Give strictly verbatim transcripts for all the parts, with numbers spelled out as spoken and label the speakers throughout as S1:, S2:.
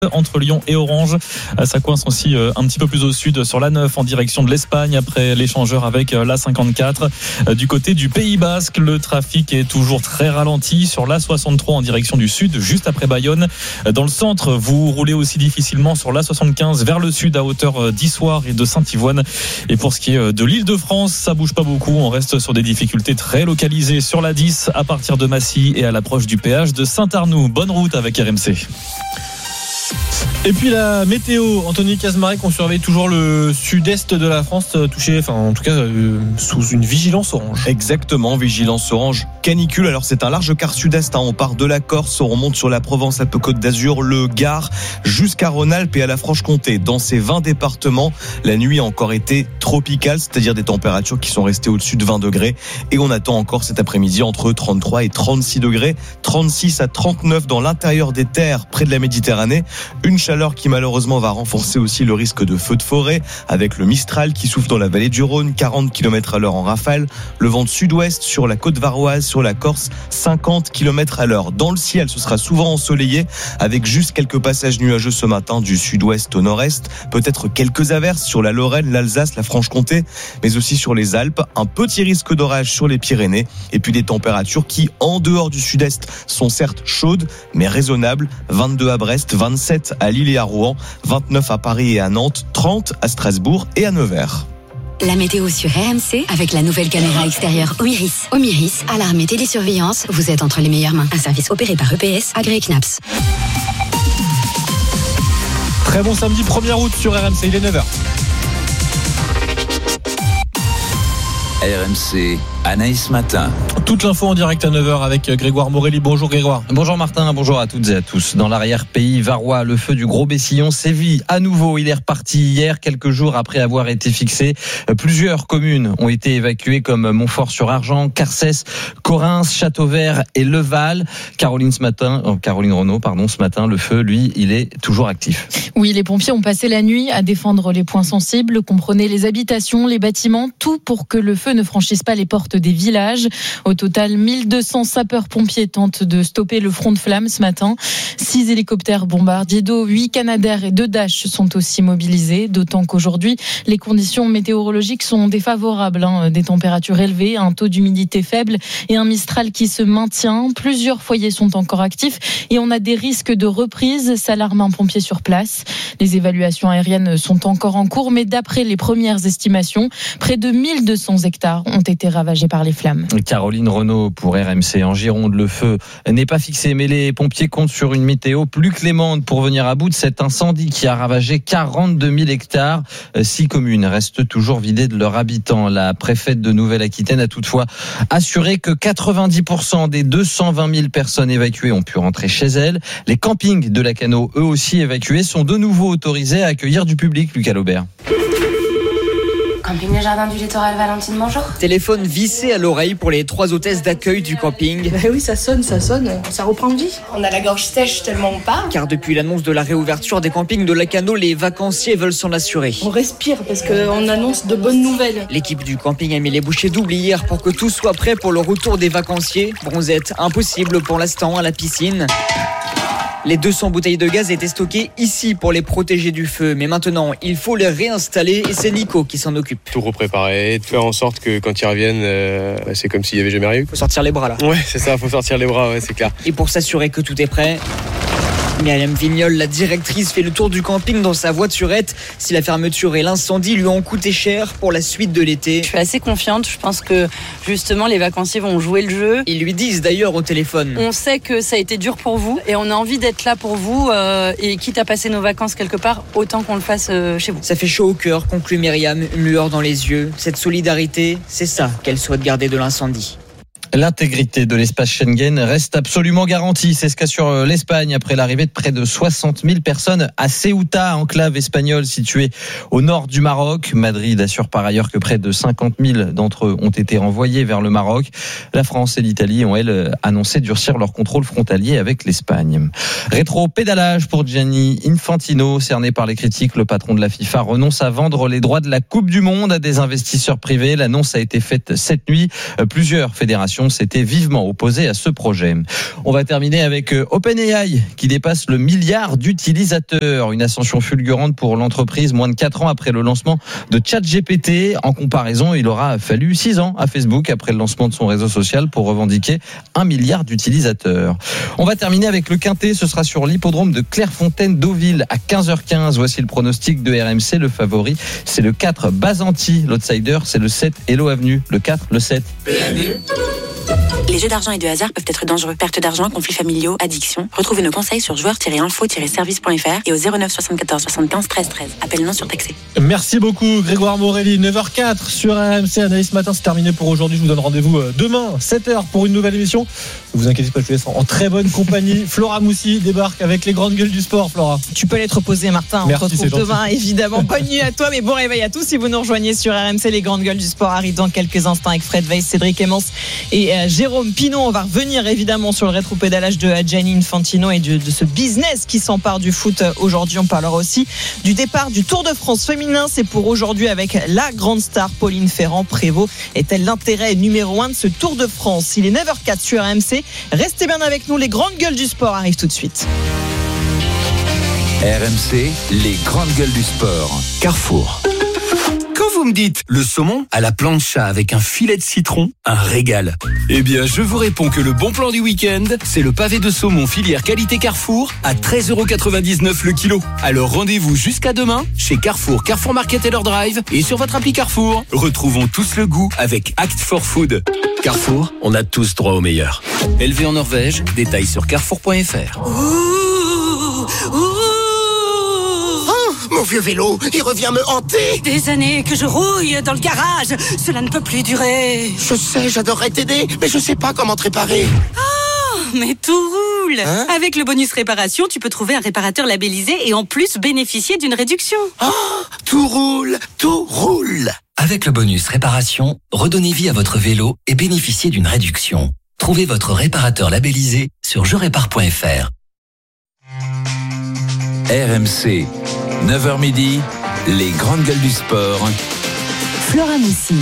S1: entre Lyon et Orange. Ça coince aussi un petit peu plus au sud sur l'A neuf en direction de l'Espagne après l'échangeur avec l'A cinquante-quatre. Du côté du Pays Basque, le trafic est toujours très ralenti sur l'A soixante-trois en direction du sud, juste après Bayonne. Dans le centre, vous roulez aussi difficilement sur l'A soixante-quinze vers le sud à hauteur d'Issoire et de Saint-Yvoine. Et pour ce qui est de l'Île-de-France, ça bouge pas beaucoup. On reste sur des difficultés très localisées sur l'A dix à partir de Massy et à l'approche du péage de Saint-Arnoux. Bonne route avec R M C.
S2: Et puis la météo, Anthony Casmarec, on surveille toujours le sud-est de la France touché, enfin en tout cas euh, sous une vigilance orange.
S3: Exactement, vigilance orange canicule. Alors c'est un large quart sud-est, hein. On part de la Corse, on remonte sur la Provence, un peu Côte d'Azur, le Gard, jusqu'à Rhône-Alpes et à la Franche-Comté. Dans ces vingt départements, la nuit a encore été tropicale, c'est-à-dire des températures qui sont restées au-dessus de vingt degrés. Et on attend encore cet après-midi entre trente-trois et trente-six degrés, trente-six à trente-neuf dans l'intérieur des terres près de la Méditerranée. Une chaleur qui malheureusement va renforcer aussi le risque de feux de forêt avec le Mistral qui souffle dans la vallée du Rhône, quarante kilomètres à l'heure en rafale. Le vent de sud-ouest sur la côte varoise, sur la Corse, cinquante kilomètres à l'heure. Dans le ciel, ce sera souvent ensoleillé avec juste quelques passages nuageux ce matin du sud-ouest au nord-est. Peut-être quelques averses sur la Lorraine, l'Alsace, la Franche-Comté, mais aussi sur les Alpes. Un petit risque d'orage sur les Pyrénées. Et puis des températures qui, en dehors du sud-est, sont certes chaudes, mais raisonnables. vingt-deux à Brest, vingt-sept à Lille et à Rouen, vingt-neuf à Paris et à Nantes, trente à Strasbourg et à Nevers.
S4: La météo sur R M C avec la nouvelle caméra extérieure Omiris. Omiris, alarme et télésurveillance, vous êtes entre les meilleures mains. Un service opéré par E P S, agréé C N A P S.
S2: Très bon samedi premier août sur R M C, il est neuf heures.
S5: R M C, Anaïs Matin.
S2: Toute l'info en direct à neuf heures avec Grégoire Morelli. Bonjour Grégoire.
S6: Bonjour Martin, bonjour à toutes et à tous. Dans l'arrière-pays varois, le feu du Gros Bessillon sévit à nouveau. Il est reparti hier, quelques jours après avoir été fixé. Plusieurs communes ont été évacuées comme Montfort-sur-Argent, Carcès, Corrins, Châteauvert et Leval. Caroline ce matin, oh, Caroline Renaud, pardon, ce matin, le feu, lui, il est toujours actif.
S7: Oui, les pompiers ont passé la nuit à défendre les points sensibles, comprenez les habitations, les bâtiments, tout pour que le feu ne franchisse pas les portes des villages. Au total, mille deux cents sapeurs-pompiers tentent de stopper le front de flamme ce matin. Six hélicoptères bombardiers d'eau, huit Canadair et deux Dash sont aussi mobilisés, d'autant qu'aujourd'hui, les conditions météorologiques sont défavorables. Hein. Des températures élevées, un taux d'humidité faible et un Mistral qui se maintient. Plusieurs foyers sont encore actifs et on a des risques de reprise, s'alarme un pompier sur place. Les évaluations aériennes sont encore en cours, mais d'après les premières estimations, près de mille deux cents hectares ont été ravagés par les flammes.
S6: Caroline Renaud pour R M C. En Gironde, le feu n'est pas fixé, mais les pompiers comptent sur une météo plus clémente pour venir à bout de cet incendie qui a ravagé quarante-deux mille hectares. Six communes restent toujours vidées de leurs habitants. La préfète de Nouvelle-Aquitaine a toutefois assuré que quatre-vingt-dix pour cent des deux cent vingt mille personnes évacuées ont pu rentrer chez elles. Les campings de Lacanau, eux aussi évacués, sont de nouveau autorisés à accueillir du public, Lucas Laubert.
S8: Camping Le Jardin du Littoral, Valentine, bonjour.
S9: Téléphone vissé à l'oreille pour les trois hôtesses d'accueil du camping.
S10: Bah oui, ça sonne, ça sonne, ça reprend vie.
S8: On a la gorge sèche tellement on parle.
S9: Car depuis l'annonce de la réouverture des campings de Lacanau, les vacanciers veulent s'en assurer.
S10: On respire parce qu'on annonce de bonnes nouvelles.
S9: L'équipe du camping a mis les bouchées doubles hier pour que tout soit prêt pour le retour des vacanciers. Bronzette impossible pour l'instant à la piscine. Les deux cents bouteilles de gaz étaient stockées ici pour les protéger du feu. Mais maintenant, il faut les réinstaller et c'est Nico qui s'en occupe.
S11: Tout repréparer, faire en sorte que quand ils reviennent, euh, c'est comme s'il n'y avait jamais rien eu.
S9: Faut sortir les bras là.
S11: Ouais, c'est ça, faut sortir les bras, ouais, c'est clair.
S9: Et pour s'assurer que tout est prêt, Myriam Vignol, la directrice, fait le tour du camping dans sa voiturette. Si la fermeture et l'incendie lui ont coûté cher pour la suite de l'été.
S12: Je suis assez confiante, je pense que justement les vacanciers vont jouer le jeu.
S9: Ils lui disent d'ailleurs au téléphone.
S12: On sait que ça a été dur pour vous et on a envie d'être là pour vous euh, et quitte à passer nos vacances quelque part, autant qu'on le fasse euh, chez vous.
S9: Ça fait chaud au cœur, conclut Myriam, une lueur dans les yeux. Cette solidarité, c'est ça qu'elle souhaite garder de l'incendie.
S6: L'intégrité de l'espace Schengen reste absolument garantie. C'est ce qu'assure l'Espagne après l'arrivée de près de soixante mille personnes à Ceuta, enclave espagnole située au nord du Maroc. Madrid assure par ailleurs que près de cinquante mille d'entre eux ont été renvoyés vers le Maroc. La France et l'Italie ont, elles, annoncé durcir leur contrôle frontalier avec l'Espagne. Rétro-pédalage pour Gianni Infantino. Cerné par les critiques, le patron de la FIFA renonce à vendre les droits de la Coupe du Monde à des investisseurs privés. L'annonce a été faite cette nuit. Plusieurs fédérations fédération s'était vivement opposée à ce projet. On va terminer avec OpenAI qui dépasse le milliard d'utilisateurs. Une ascension fulgurante pour l'entreprise moins de quatre ans après le lancement de ChatGPT. En comparaison, il aura fallu six ans à Facebook après le lancement de son réseau social pour revendiquer un milliard d'utilisateurs. On va terminer avec le Quintet. Ce sera sur l'hippodrome de Clairefontaine-Deauville à quinze heures quinze. Voici le pronostic de R M C. Le favori, c'est le quatre Bazanti. L'outsider, c'est le sept Hello Avenue. Le quatre, le sept.
S13: Les jeux d'argent et de hasard peuvent être dangereux. Perte d'argent, conflits familiaux, addiction. Retrouvez nos conseils sur joueurs tiret info tiret service point f r et au zéro neuf soixante-quatorze soixante-quinze treize treize. Appel non surtaxé.
S2: Merci beaucoup Grégoire Morelli. neuf heures quatre sur R M C. Analyse matin, c'est terminé pour aujourd'hui. Je vous donne rendez-vous demain, sept heures pour une nouvelle émission. Ne vous inquiétez pas, je vous laisse en très bonne compagnie. Flora Moussi débarque avec les grandes gueules du sport. Flora,
S14: tu peux l'être reposé, Martin. On
S2: Merci,
S14: se retrouve demain, évidemment. Bonne nuit à toi, mais bon réveil à tous. Si vous nous rejoignez sur R M C, les grandes gueules du sport arrivent dans quelques instants avec Fred Weiss, Cédric Emmons et euh, Jérôme Pinot. On va revenir évidemment sur le rétropédalage de Gianni Infantino et de, de ce business qui s'empare du foot aujourd'hui. On parlera aussi du départ du Tour de France féminin. C'est pour aujourd'hui avec la grande star Pauline Ferrand-Prévot. Est-elle l'intérêt numéro un de ce Tour de France? Il est neuf heures quatre sur R M C. Restez bien avec nous. Les grandes gueules du sport arrivent tout de suite.
S5: R M C, les grandes gueules du sport. Carrefour.
S15: Quand vous me dites le saumon à la plancha avec un filet de citron, un régal. Eh bien, je vous réponds que le bon plan du week-end, c'est le pavé de saumon filière qualité Carrefour à treize euros quatre-vingt-dix-neuf le kilo. Alors rendez-vous jusqu'à demain chez Carrefour, Carrefour Market et leur drive et sur votre appli Carrefour. Retrouvons tous le goût avec Act for Food. Carrefour, on a tous droit au meilleur. Élevé en Norvège, détails sur carrefour point f r.
S16: Ouh, ouh. Mon vieux vélo, il revient me hanter.
S12: Des années que je rouille dans le garage, cela ne peut plus durer.
S16: Je sais, j'adorerais t'aider, mais je sais pas comment te réparer.
S12: Oh, mais tout roule. Hein? Avec le bonus réparation, tu peux trouver un réparateur labellisé et en plus bénéficier d'une réduction.
S16: Oh, tout roule, tout roule.
S17: Avec le bonus réparation, redonnez vie à votre vélo et bénéficiez d'une réduction. Trouvez votre réparateur labellisé sur je répare point f r.
S5: R M C, neuf heures midi, les grandes gueules du sport.
S7: Flora Moussi.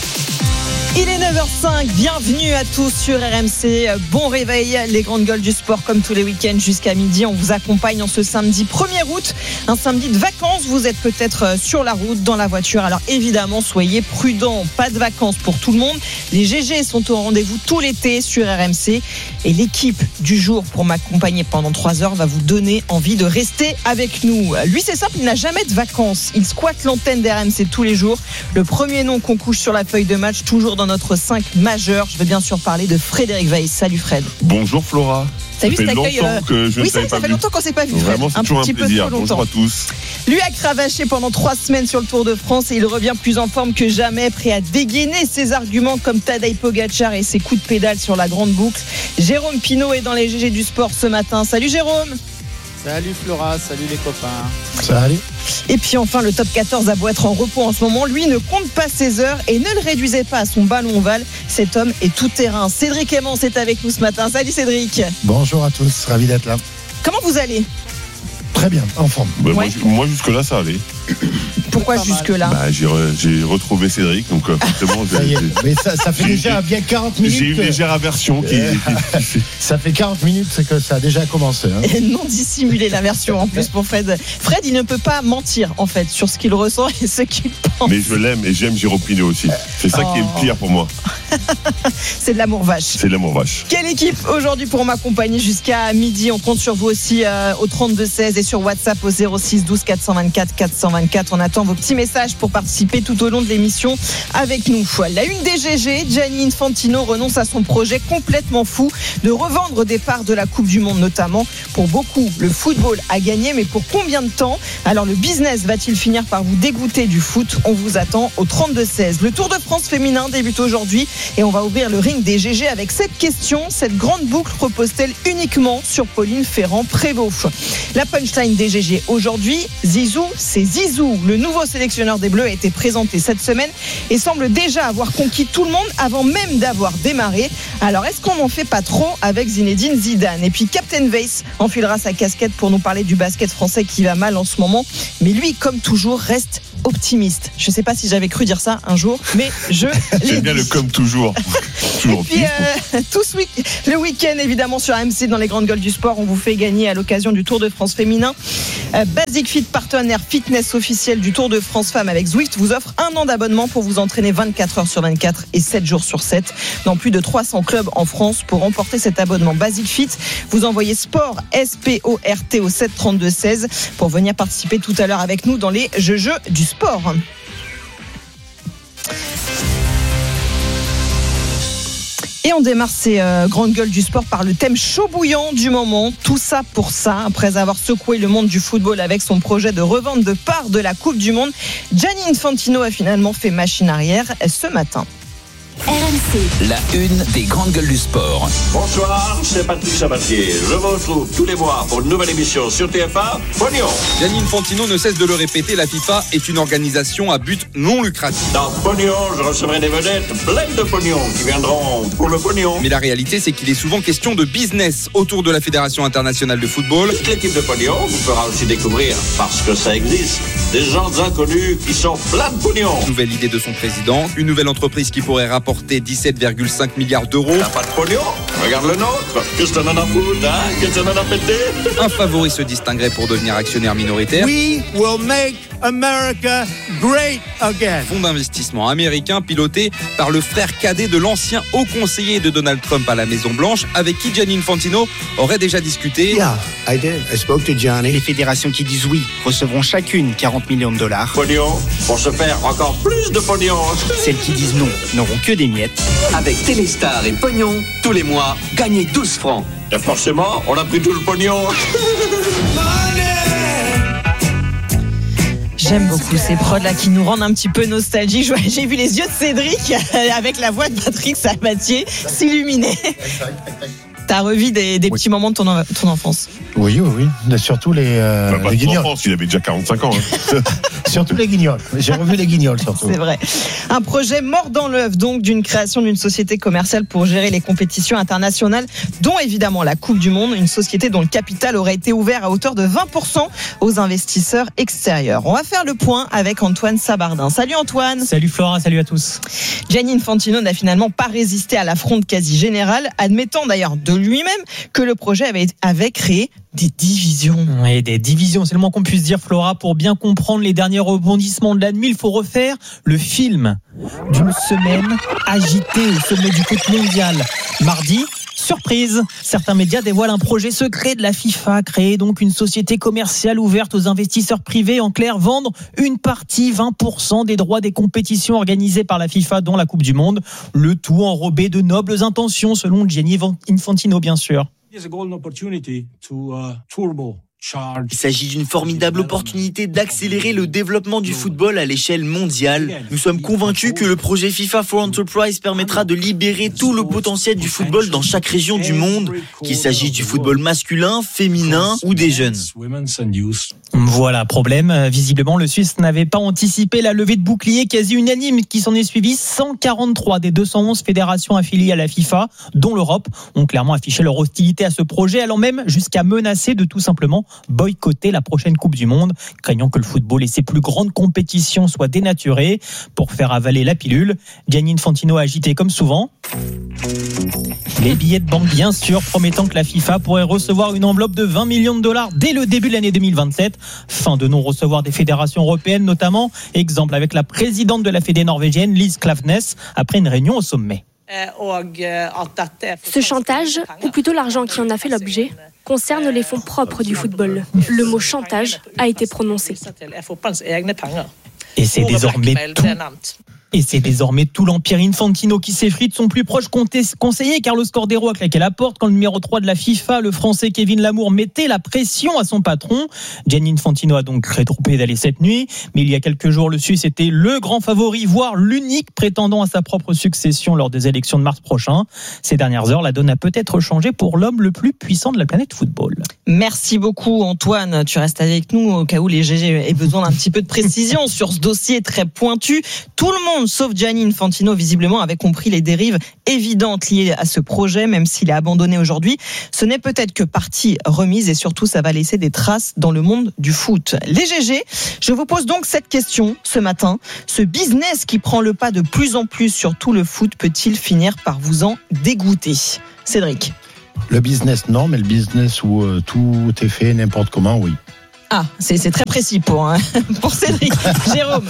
S14: Il est neuf heures cinq, bienvenue à tous sur R M C. Bon réveil, les grandes gueules du sport comme tous les week-ends jusqu'à midi. On vous accompagne en ce samedi premier août, un samedi de vacances. Vous êtes peut-être sur la route, dans la voiture. Alors évidemment, soyez prudents, pas de vacances pour tout le monde. Les G G sont au rendez-vous tout l'été sur R M C. Et l'équipe du jour pour m'accompagner pendant trois heures va vous donner envie de rester avec nous. Lui, c'est simple, il n'a jamais de vacances. Il squatte l'antenne d'R M C tous les jours. Le premier nom qu'on couche sur la feuille de match, toujours dans notre cinq majeur. Je vais bien sûr parler de Frédéric Weiss. Salut Fred.
S18: Bonjour Flora.
S14: T'as vu
S18: ça fait
S14: cet accueil
S18: longtemps
S14: euh...
S18: que je
S14: oui,
S18: ne
S14: ça,
S18: pas
S14: ça fait
S18: vu.
S14: longtemps qu'on ne s'est pas vu. Fred.
S18: Vraiment, c'est
S14: un
S18: toujours
S14: petit
S18: un plaisir.
S14: peu trop longtemps.
S18: Bonjour à tous.
S14: Lui a cravaché pendant trois semaines sur le Tour de France et il revient plus en forme que jamais, prêt à dégainer ses arguments comme Tadej Pogacar et ses coups de pédale sur la grande boucle. Jérôme Pinot est dans les G G du sport ce matin. Salut Jérôme.
S19: Salut Flora, salut les copains.
S2: Salut.
S14: Et puis enfin, le top quatorze a beau être en repos en ce moment, lui ne compte pas ses heures et ne le réduisez pas à son ballon ovale. Cet homme est tout terrain. Cédric Emmons est avec nous ce matin. Salut Cédric.
S20: Bonjour à tous, ravi d'être là.
S14: Comment vous allez ?
S20: Très bien, en forme.
S18: Bah,
S14: Ouais.
S18: moi, moi, jusque-là, ça allait.
S14: Pourquoi jusque-là ?
S18: Bah, j'ai, re- j'ai retrouvé Cédric, donc euh, forcément,
S20: Ça y est,
S18: j'ai,
S20: mais ça, ça fait
S18: j'ai-
S20: déjà bien quarante minutes.
S18: j'ai une
S20: que-
S18: légère aversion qui.
S20: Euh, ça fait quarante minutes c'est que ça a déjà commencé. Hein.
S14: Et non dissimulé la version en plus pour Fred. Fred, il ne peut pas mentir en fait sur ce qu'il ressent et ce qu'il pense.
S18: Mais je l'aime et j'aime Jérôme Pinot aussi. C'est ça qui est le pire pour moi.
S14: C'est de l'amour vache.
S18: C'est de l'amour vache.
S14: Quelle équipe aujourd'hui pour m'accompagner jusqu'à midi? On compte sur vous aussi euh, au trente-deux seize et sur WhatsApp au zéro six douze quatre cent vingt-quatre quatre cent vingt-quatre. On attend vos petits messages pour participer tout au long de l'émission avec nous. La une des G G, Gianni Infantino renonce à son projet complètement fou de revendre des parts de la Coupe du Monde notamment. Pour beaucoup, le football a gagné, mais pour combien de temps? Alors le business va-t-il finir par vous dégoûter du foot? On vous attend au trente-deux seize. Le Tour de France féminin débute aujourd'hui et on va ouvrir le ring des G G avec cette question. Cette grande boucle repose-t-elle uniquement sur Pauline Ferrand-Prévot? La punchline des G G aujourd'hui, Zizou, c'est Zizou. Le nouveau sélectionneur des Bleus a été présenté cette semaine et semble déjà avoir conquis tout le monde avant même d'avoir démarré. Alors est-ce qu'on n'en fait pas trop avec Zinedine Zidane? Et puis Captain Weiss enfilera sa casquette pour nous parler du basket français qui va mal en ce moment. Mais lui, comme toujours, reste optimiste. Je ne sais pas si j'avais cru dire ça un jour, mais je l'ai
S18: J'aime bien
S14: dit.
S18: le comme toujours. toujours
S14: Et puis, euh, tout ce week- le week-end, évidemment, sur R M C, dans les grandes gueules du sport, on vous fait gagner à l'occasion du Tour de France féminin. Euh, Basic Fit, partenaire fitness officiel du Tour de France Femmes avec Zwift, vous offre un an d'abonnement pour vous entraîner vingt-quatre heures sur vingt-quatre et sept jours sur sept dans plus de trois cents clubs en France. Pour remporter cet abonnement Basic Fit, vous envoyez sport S P O R T au sept trente-deux seize pour venir participer tout à l'heure avec nous dans les Jeux Jeux du sport. Et on démarre ces euh, grandes gueules du sport par le thème chaud bouillant du moment. Tout ça pour ça. Après avoir secoué le monde du football avec son projet de revente de parts de la Coupe du Monde, Gianni Infantino a finalement fait machine arrière ce matin.
S5: R M C. La une des grandes gueules du sport.
S21: Bonsoir, c'est Patrick Sabatier. Je vous retrouve tous les mois pour une nouvelle émission sur T F un. Pognon.
S22: Gianni Infantino ne cesse de le répéter, la FIFA est une organisation à but non lucratif.
S21: Dans Pognon, je recevrai des vedettes pleines de pognon qui viendront pour le pognon.
S22: Mais la réalité, c'est qu'il est souvent question de business autour de la Fédération internationale de football.
S21: Toute l'équipe de Pognon vous fera aussi découvrir, parce que ça existe, des gens inconnus qui sont pleins de pognon.
S22: Nouvelle idée de son président, une nouvelle entreprise qui pourrait rapporter dix-sept virgule cinq milliards d'euros.
S21: T'as pas de pognon? Regarde le nôtre. Qu'est-ce que t'en as à foutre, hein? Qu'est-ce que t'en as à péter?
S22: Un favori se distinguerait pour devenir actionnaire minoritaire.
S23: We will make America great again.
S22: Fonds d'investissement américain piloté par le frère cadet de l'ancien haut conseiller de Donald Trump à la Maison-Blanche, avec qui Gianni Infantino aurait déjà discuté.
S23: Yeah, I did. I spoke to Gianni. Les fédérations qui disent oui recevront chacune quarante millions de dollars.
S21: Pognon pour se faire encore plus de pognon.
S23: Celles qui disent non n'auront que des miettes.
S24: Avec Téléstar et Pognon, tous les mois, gagnez douze francs.
S21: Et forcément, on a pris tout le pognon.
S14: J'aime beaucoup ces prods là qui nous rendent un petit peu nostalgiques. J'ai vu les yeux de Cédric avec la voix de Patrick Sabatier s'illuminer. T'as revu des, des petits moments de ton, ton enfance?
S20: Oui, oui, oui. Surtout les, euh,
S18: Bah, pas
S20: les
S18: de
S20: guignols.
S18: enfance, il avait déjà quarante-cinq ans. Hein.
S20: Surtout les guignols. J'ai revu les guignols surtout.
S14: C'est vrai. Un projet mort dans l'œuf, donc, d'une création d'une société commerciale pour gérer les compétitions internationales, dont évidemment la Coupe du Monde, une société dont le capital aurait été ouvert à hauteur de vingt pour cent aux investisseurs extérieurs. On va faire le point avec Antoine Sabardin. Salut Antoine.
S25: Salut Flora, salut à tous.
S14: Gianni Infantino n'a finalement pas résisté à la fronde quasi générale, admettant d'ailleurs de lui-même que le projet avait, avait créé des divisions.
S25: Et des divisions, c'est le moins qu'on puisse dire, Flora. Pour bien comprendre les derniers rebondissements de la nuit, il faut refaire le film d'une semaine agitée au sommet du foot mondial. Mardi, surprise, certains médias dévoilent un projet secret de la FIFA, créer donc une société commerciale ouverte aux investisseurs privés. En clair, vendre une partie, vingt pour cent des droits des compétitions organisées par la FIFA, dont la Coupe du Monde. Le tout enrobé de nobles intentions, selon Gianni Infantino, bien sûr.
S26: Il s'agit d'une formidable opportunité d'accélérer le développement du football à l'échelle mondiale. Nous sommes convaincus que le projet FIFA for Enterprise permettra de libérer tout le potentiel du football dans chaque région du monde, qu'il s'agisse du football masculin, féminin ou des jeunes.
S25: Voilà, problème. Visiblement, le Suisse n'avait pas anticipé la levée de bouclier quasi unanime qui s'en est suivie. cent quarante-trois des deux cent onze fédérations affiliées à la FIFA, dont l'Europe, ont clairement affiché leur hostilité à ce projet, allant même jusqu'à menacer de tout simplement boycotter la prochaine Coupe du Monde, craignant que le football et ses plus grandes compétitions soient dénaturés. Pour faire avaler la pilule, Gianni Infantino a agité comme souvent les billets de banque, bien sûr, promettant que la FIFA pourrait recevoir une enveloppe de vingt millions de dollars dès le début de l'année deux mille vingt-sept. Fin de non-recevoir des fédérations européennes notamment. Exemple avec la présidente de la fédé norvégienne, Lise Klaveness, après une réunion au sommet.
S27: Ce chantage, ou plutôt l'argent qui en a fait l'objet, concerne les fonds propres du football. Le mot chantage a été prononcé.
S25: Et c'est désormais tout. Et c'est désormais tout l'empire Infantino qui s'effrite. Son plus proche conseiller, Carlos Cordeiro, a claqué la porte quand le numéro trois de la FIFA, le français Kevin Lamour, mettait la pression à son patron. Gianni Infantino a donc rétropédalé cette nuit. Mais il y a quelques jours, le Suisse était le grand favori, voire l'unique prétendant à sa propre succession lors des élections de mars prochain. Ces dernières heures, la donne a peut-être changé pour l'homme le plus puissant de la planète football.
S14: Merci beaucoup Antoine. Tu restes avec nous au cas où les G G aient besoin d'un petit peu de précision sur ce dossier très pointu. Tout le monde monde, sauf Gianni Infantino, visiblement, avait compris les dérives évidentes liées à ce projet, même s'il est abandonné aujourd'hui. Ce n'est peut-être que partie remise et surtout, ça va laisser des traces dans le monde du foot. Les G G, je vous pose donc cette question ce matin. Ce business qui prend le pas de plus en plus sur tout le foot peut-il finir par vous en dégoûter ? Cédric.
S20: Le business, non, mais le business où euh, tout est fait n'importe comment, oui.
S14: Ah, c'est, c'est très précis pour, hein, pour Cédric. Jérôme.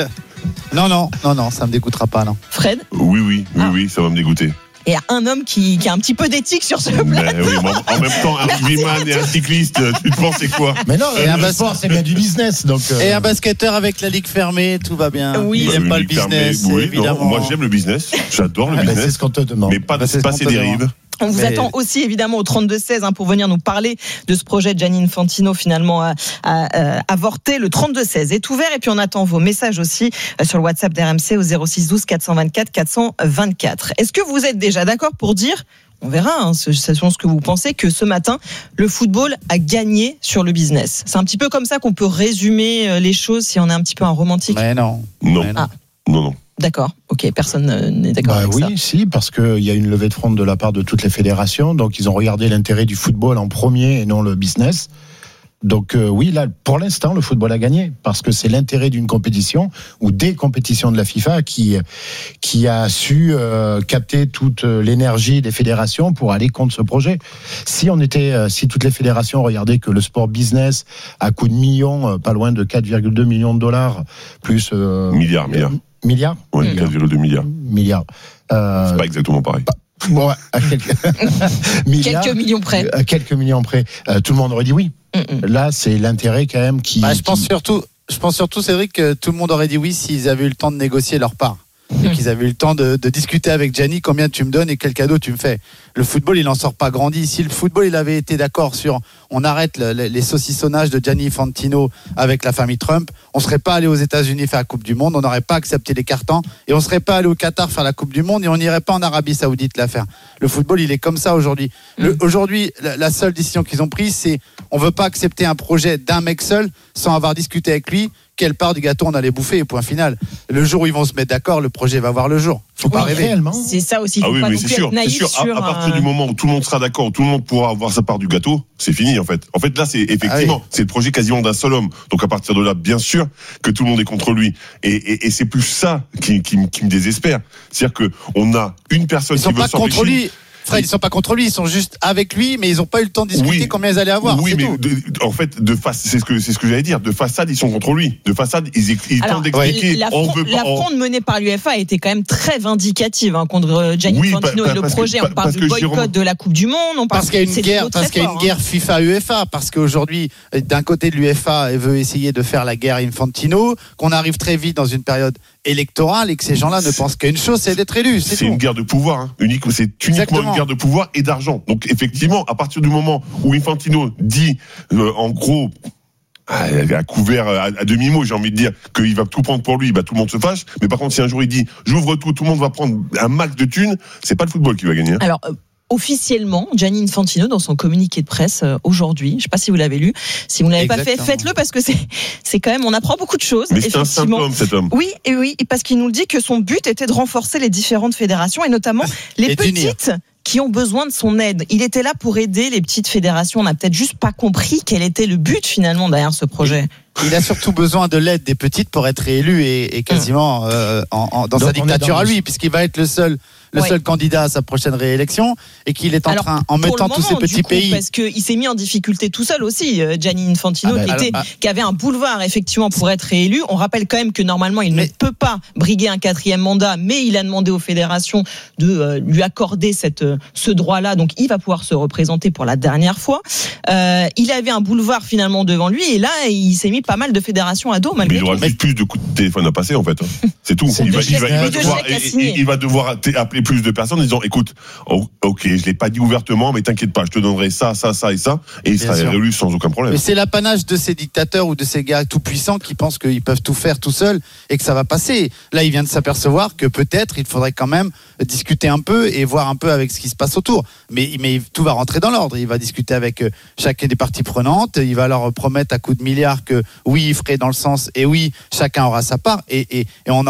S19: Non, non, non, non, ça me dégoûtera pas, non.
S14: Fred.
S18: Oui, oui, oui,
S14: Ah.
S18: oui, ça va me dégoûter.
S14: Il y a un homme qui, qui a un petit peu d'éthique sur ce plateau.
S18: Ben oui, mais en en même temps, un rugbyman et un cycliste, tu te penses c'est quoi?
S20: Mais non,
S19: Et
S20: le
S19: un bas-
S20: sport, c'est bien du business. Donc, euh,
S19: Et un basketteur avec la ligue fermée, tout va bien.
S14: Oui.
S19: Il
S18: Bah,
S19: n'aime pas le
S18: lui permet-
S19: business,
S18: oui,
S19: évidemment.
S18: non, moi j'aime le business, j'adore le
S20: ah, ben, c'est
S18: business,
S20: ce qu'on te demande.
S18: mais pas,
S19: Bah, c'est
S18: pas
S19: ce
S18: ses
S19: qu'on te
S18: dérives.
S14: On vous
S19: Mais-
S14: attend aussi évidemment au trente-deux seize hein, pour venir nous parler de ce projet de Gianni Infantino finalement à, à, à avorté. Le trente-deux seize est ouvert et puis on attend vos messages aussi euh, sur le WhatsApp d'R M C au zéro six douze quatre cent vingt-quatre quatre cent vingt-quatre. Est-ce que vous êtes déjà d'accord pour dire, on verra, hein, c'est selon ce que vous pensez, que ce matin le football a gagné sur le business? C'est un petit peu comme ça qu'on peut résumer euh, les choses si on est un petit peu un romantique.
S19: Mais non.
S18: Non,
S19: Mais non.
S14: Ah.
S18: non, non.
S14: D'accord, ok, personne euh, n'est d'accord
S20: Bah
S14: avec
S20: oui,
S14: ça.
S20: si, parce qu'il y a une levée de fonds de la part de toutes les fédérations. Donc, ils ont regardé l'intérêt du football en premier et non le business. Donc, euh, oui, là, pour l'instant, le football a gagné. Parce que c'est l'intérêt d'une compétition ou des compétitions de la FIFA qui, qui a su euh, capter toute l'énergie des fédérations pour aller contre ce projet. Si on était, euh, si toutes les fédérations regardaient que le sport business à coût de millions, euh, pas loin de quatre virgule deux millions de dollars, plus. Euh,
S18: Milliards, milliards.
S20: Milliards
S18: Ouais,
S14: Mmh.
S18: quatre virgule deux milliards.
S20: Milliards. Euh,
S18: C'est pas exactement pareil.
S20: ouais, à quelques, milliards,
S14: Quelques millions près.
S20: à quelques millions près. Euh, tout le monde aurait dit oui.
S14: Mm-mm.
S20: Là, c'est l'intérêt quand même qui.
S19: Bah, je pense
S20: qui-
S19: surtout, je pense surtout, Cédric, que tout le monde aurait dit oui s'ils avaient eu le temps de négocier leur part. Et qu'ils avaient eu le temps de, de discuter avec Gianni combien tu me donnes et quel cadeau tu me fais. Le football, il n'en sort pas grandi. Si le football, il avait été d'accord sur on arrête le- le- les saucissonnages de Gianni Infantino avec la famille Trump, on serait pas allé aux États-Unis faire la Coupe du Monde, on n'aurait pas accepté les cartons et on serait pas allé au Qatar faire la Coupe du Monde et on n'irait pas en Arabie Saoudite la faire. Le football, il est comme ça aujourd'hui. Le- Aujourd'hui, la, la seule décision qu'ils ont prise, c'est on veut pas accepter un projet d'un mec seul sans avoir discuté avec lui. Quelle part du gâteau on allait bouffer et point final. Le jour où ils vont se mettre d'accord, le projet va voir le jour. Faut pas
S20: Oui,
S19: rêver.
S20: réellement.
S14: C'est ça aussi, il
S18: Ah
S14: faut
S18: oui,
S14: pas
S18: mais
S14: non
S18: c'est
S14: plus
S18: sûr,
S14: être
S18: c'est
S14: naïf
S18: sûr.
S14: sur
S18: À, à partir
S14: un-
S18: du moment où tout le monde sera d'accord, où tout le monde pourra avoir sa part du gâteau, c'est fini en fait. En fait, là, c'est effectivement,
S19: Ah
S18: c'est le projet quasiment d'un seul homme. Donc à partir de là, bien sûr que tout le monde est contre lui. Et, et, et c'est plus ça qui, qui, me- qui me désespère. C'est-à-dire que on a une personne
S19: Ils sont
S18: qui veut
S19: pas contre
S18: s'empêcher.
S19: lui. Fred, ils sont pas contre lui, ils sont juste avec lui, mais ils n'ont pas eu le temps de discuter
S18: Oui.
S19: combien ils allaient avoir.
S18: Oui,
S19: c'est
S18: mais
S19: tout.
S18: de- en fait, de face, c'est ce que c'est ce que j'allais dire. De façade, ils sont contre lui. De façade, ils, ex- ils
S14: Alors,
S18: tentent d'expliquer.
S14: la,
S18: on
S14: fron-
S18: veut pas.
S14: la
S18: on-
S14: fronde menée par l'U F A a été quand même très vindicative hein, contre euh, Gianni
S18: Oui,
S14: Infantino
S18: pa-
S14: et le
S18: parce que-
S14: projet.
S18: pa-
S14: on parle
S18: parce
S14: du
S18: que
S14: boycott
S18: Jérôme-
S14: de la Coupe du Monde. On parle
S19: Parce qu'il y a une
S14: c'est
S19: guerre,
S14: plutôt
S19: parce
S14: très
S19: qu'il y a une
S14: fort,
S19: guerre FIFA U F A, parce qu'aujourd'hui, euh, d'un côté de l'U F A, elle veut essayer de faire la guerre Infantino, qu'on arrive très vite dans une période électorale et que ces gens-là ne pensent qu'à une chose, c'est d'être élus. C'est,
S18: C'est
S19: tout.
S18: une guerre de pouvoir, hein. Unique, c'est uniquement
S19: Exactement.
S18: une guerre de pouvoir et d'argent. Donc effectivement, à partir du moment où Infantino dit, euh, en gros, à, à couvert, à, à demi-mot, j'ai envie de dire, qu'il va tout prendre pour lui, bah tout le monde se fâche. Mais par contre, si un jour il dit, j'ouvre tout, tout le monde va prendre un max de thunes, c'est pas le football qui va gagner. hein.
S14: Alors, euh, officiellement, Gianni Infantino, dans son communiqué de presse euh, aujourd'hui, je ne sais pas si vous l'avez lu, si vous ne l'avez pas fait,
S19: Exactement.
S14: faites-le parce que c'est, c'est quand même, on apprend beaucoup de choses.
S18: Mais c'est un simple
S14: effectivement.
S18: homme, cet homme.
S14: Oui, et oui, et parce qu'il nous le dit que son but était de renforcer les différentes fédérations et notamment les
S19: Et d'unir.
S14: petites qui ont besoin de son aide. Il était là pour aider les petites fédérations. On n'a peut-être juste pas compris quel était le but finalement derrière ce projet.
S19: Il a surtout besoin de l'aide des petites pour être réélu et, et quasiment euh, en, en- dans
S20: Donc,
S19: sa
S20: on est
S19: dictature
S20: dans
S19: à
S20: le-
S19: lui, puisqu'il va être le seul, le
S14: Ouais.
S19: seul candidat à sa prochaine réélection et qu'il est en
S14: Alors,
S19: train, en
S14: pour
S19: mettant
S14: le
S19: tous ces
S14: moment, du
S19: petits
S14: coup,
S19: pays.
S14: parce qu'il s'est mis en difficulté tout seul aussi, euh, Gianni Infantino,
S20: Ah ben,
S14: qui,
S19: alors,
S14: était,
S19: ah.
S14: qui avait un boulevard effectivement pour être réélu. On rappelle quand même que normalement, il
S19: Mais-
S14: ne peut pas briguer un quatrième mandat, mais il a demandé aux fédérations de euh, lui accorder cette, euh, ce droit-là. Donc, il va pouvoir se représenter pour la dernière fois. Euh, il avait un boulevard finalement devant lui, et là, il s'est mis pas mal de fédérations à dos
S18: Mais
S14: malgré
S18: il aura
S14: tout.
S18: juste plus de coups de téléphone à passer, en fait. hein. C'est tout.
S20: C'est
S18: Il va,
S20: des
S18: il va- il va
S14: chèques- des
S18: devoir,
S14: chèques à
S18: il-
S14: signer.
S18: il- il va devoir t- appeler plus de personnes en disant, écoute, oh, ok, je l'ai pas dit ouvertement, mais t'inquiète pas, je te donnerai ça, ça, ça et ça, et il
S19: Bien
S18: sera
S19: sûr.
S18: réélu sans aucun problème.
S19: Mais c'est l'apanage de ces dictateurs ou de ces gars tout puissants qui pensent qu'ils peuvent tout faire tout seuls et que ça va passer. Là, il vient de s'apercevoir que peut-être il faudrait quand même discuter un peu et voir un peu avec ce qui se passe autour. Mais, mais tout va rentrer dans l'ordre. Il va discuter avec euh, chacune des parties prenantes. Il va leur promettre à coups de milliards que oui, il ferait dans le sens et oui, chacun aura sa part. Et, et, et on en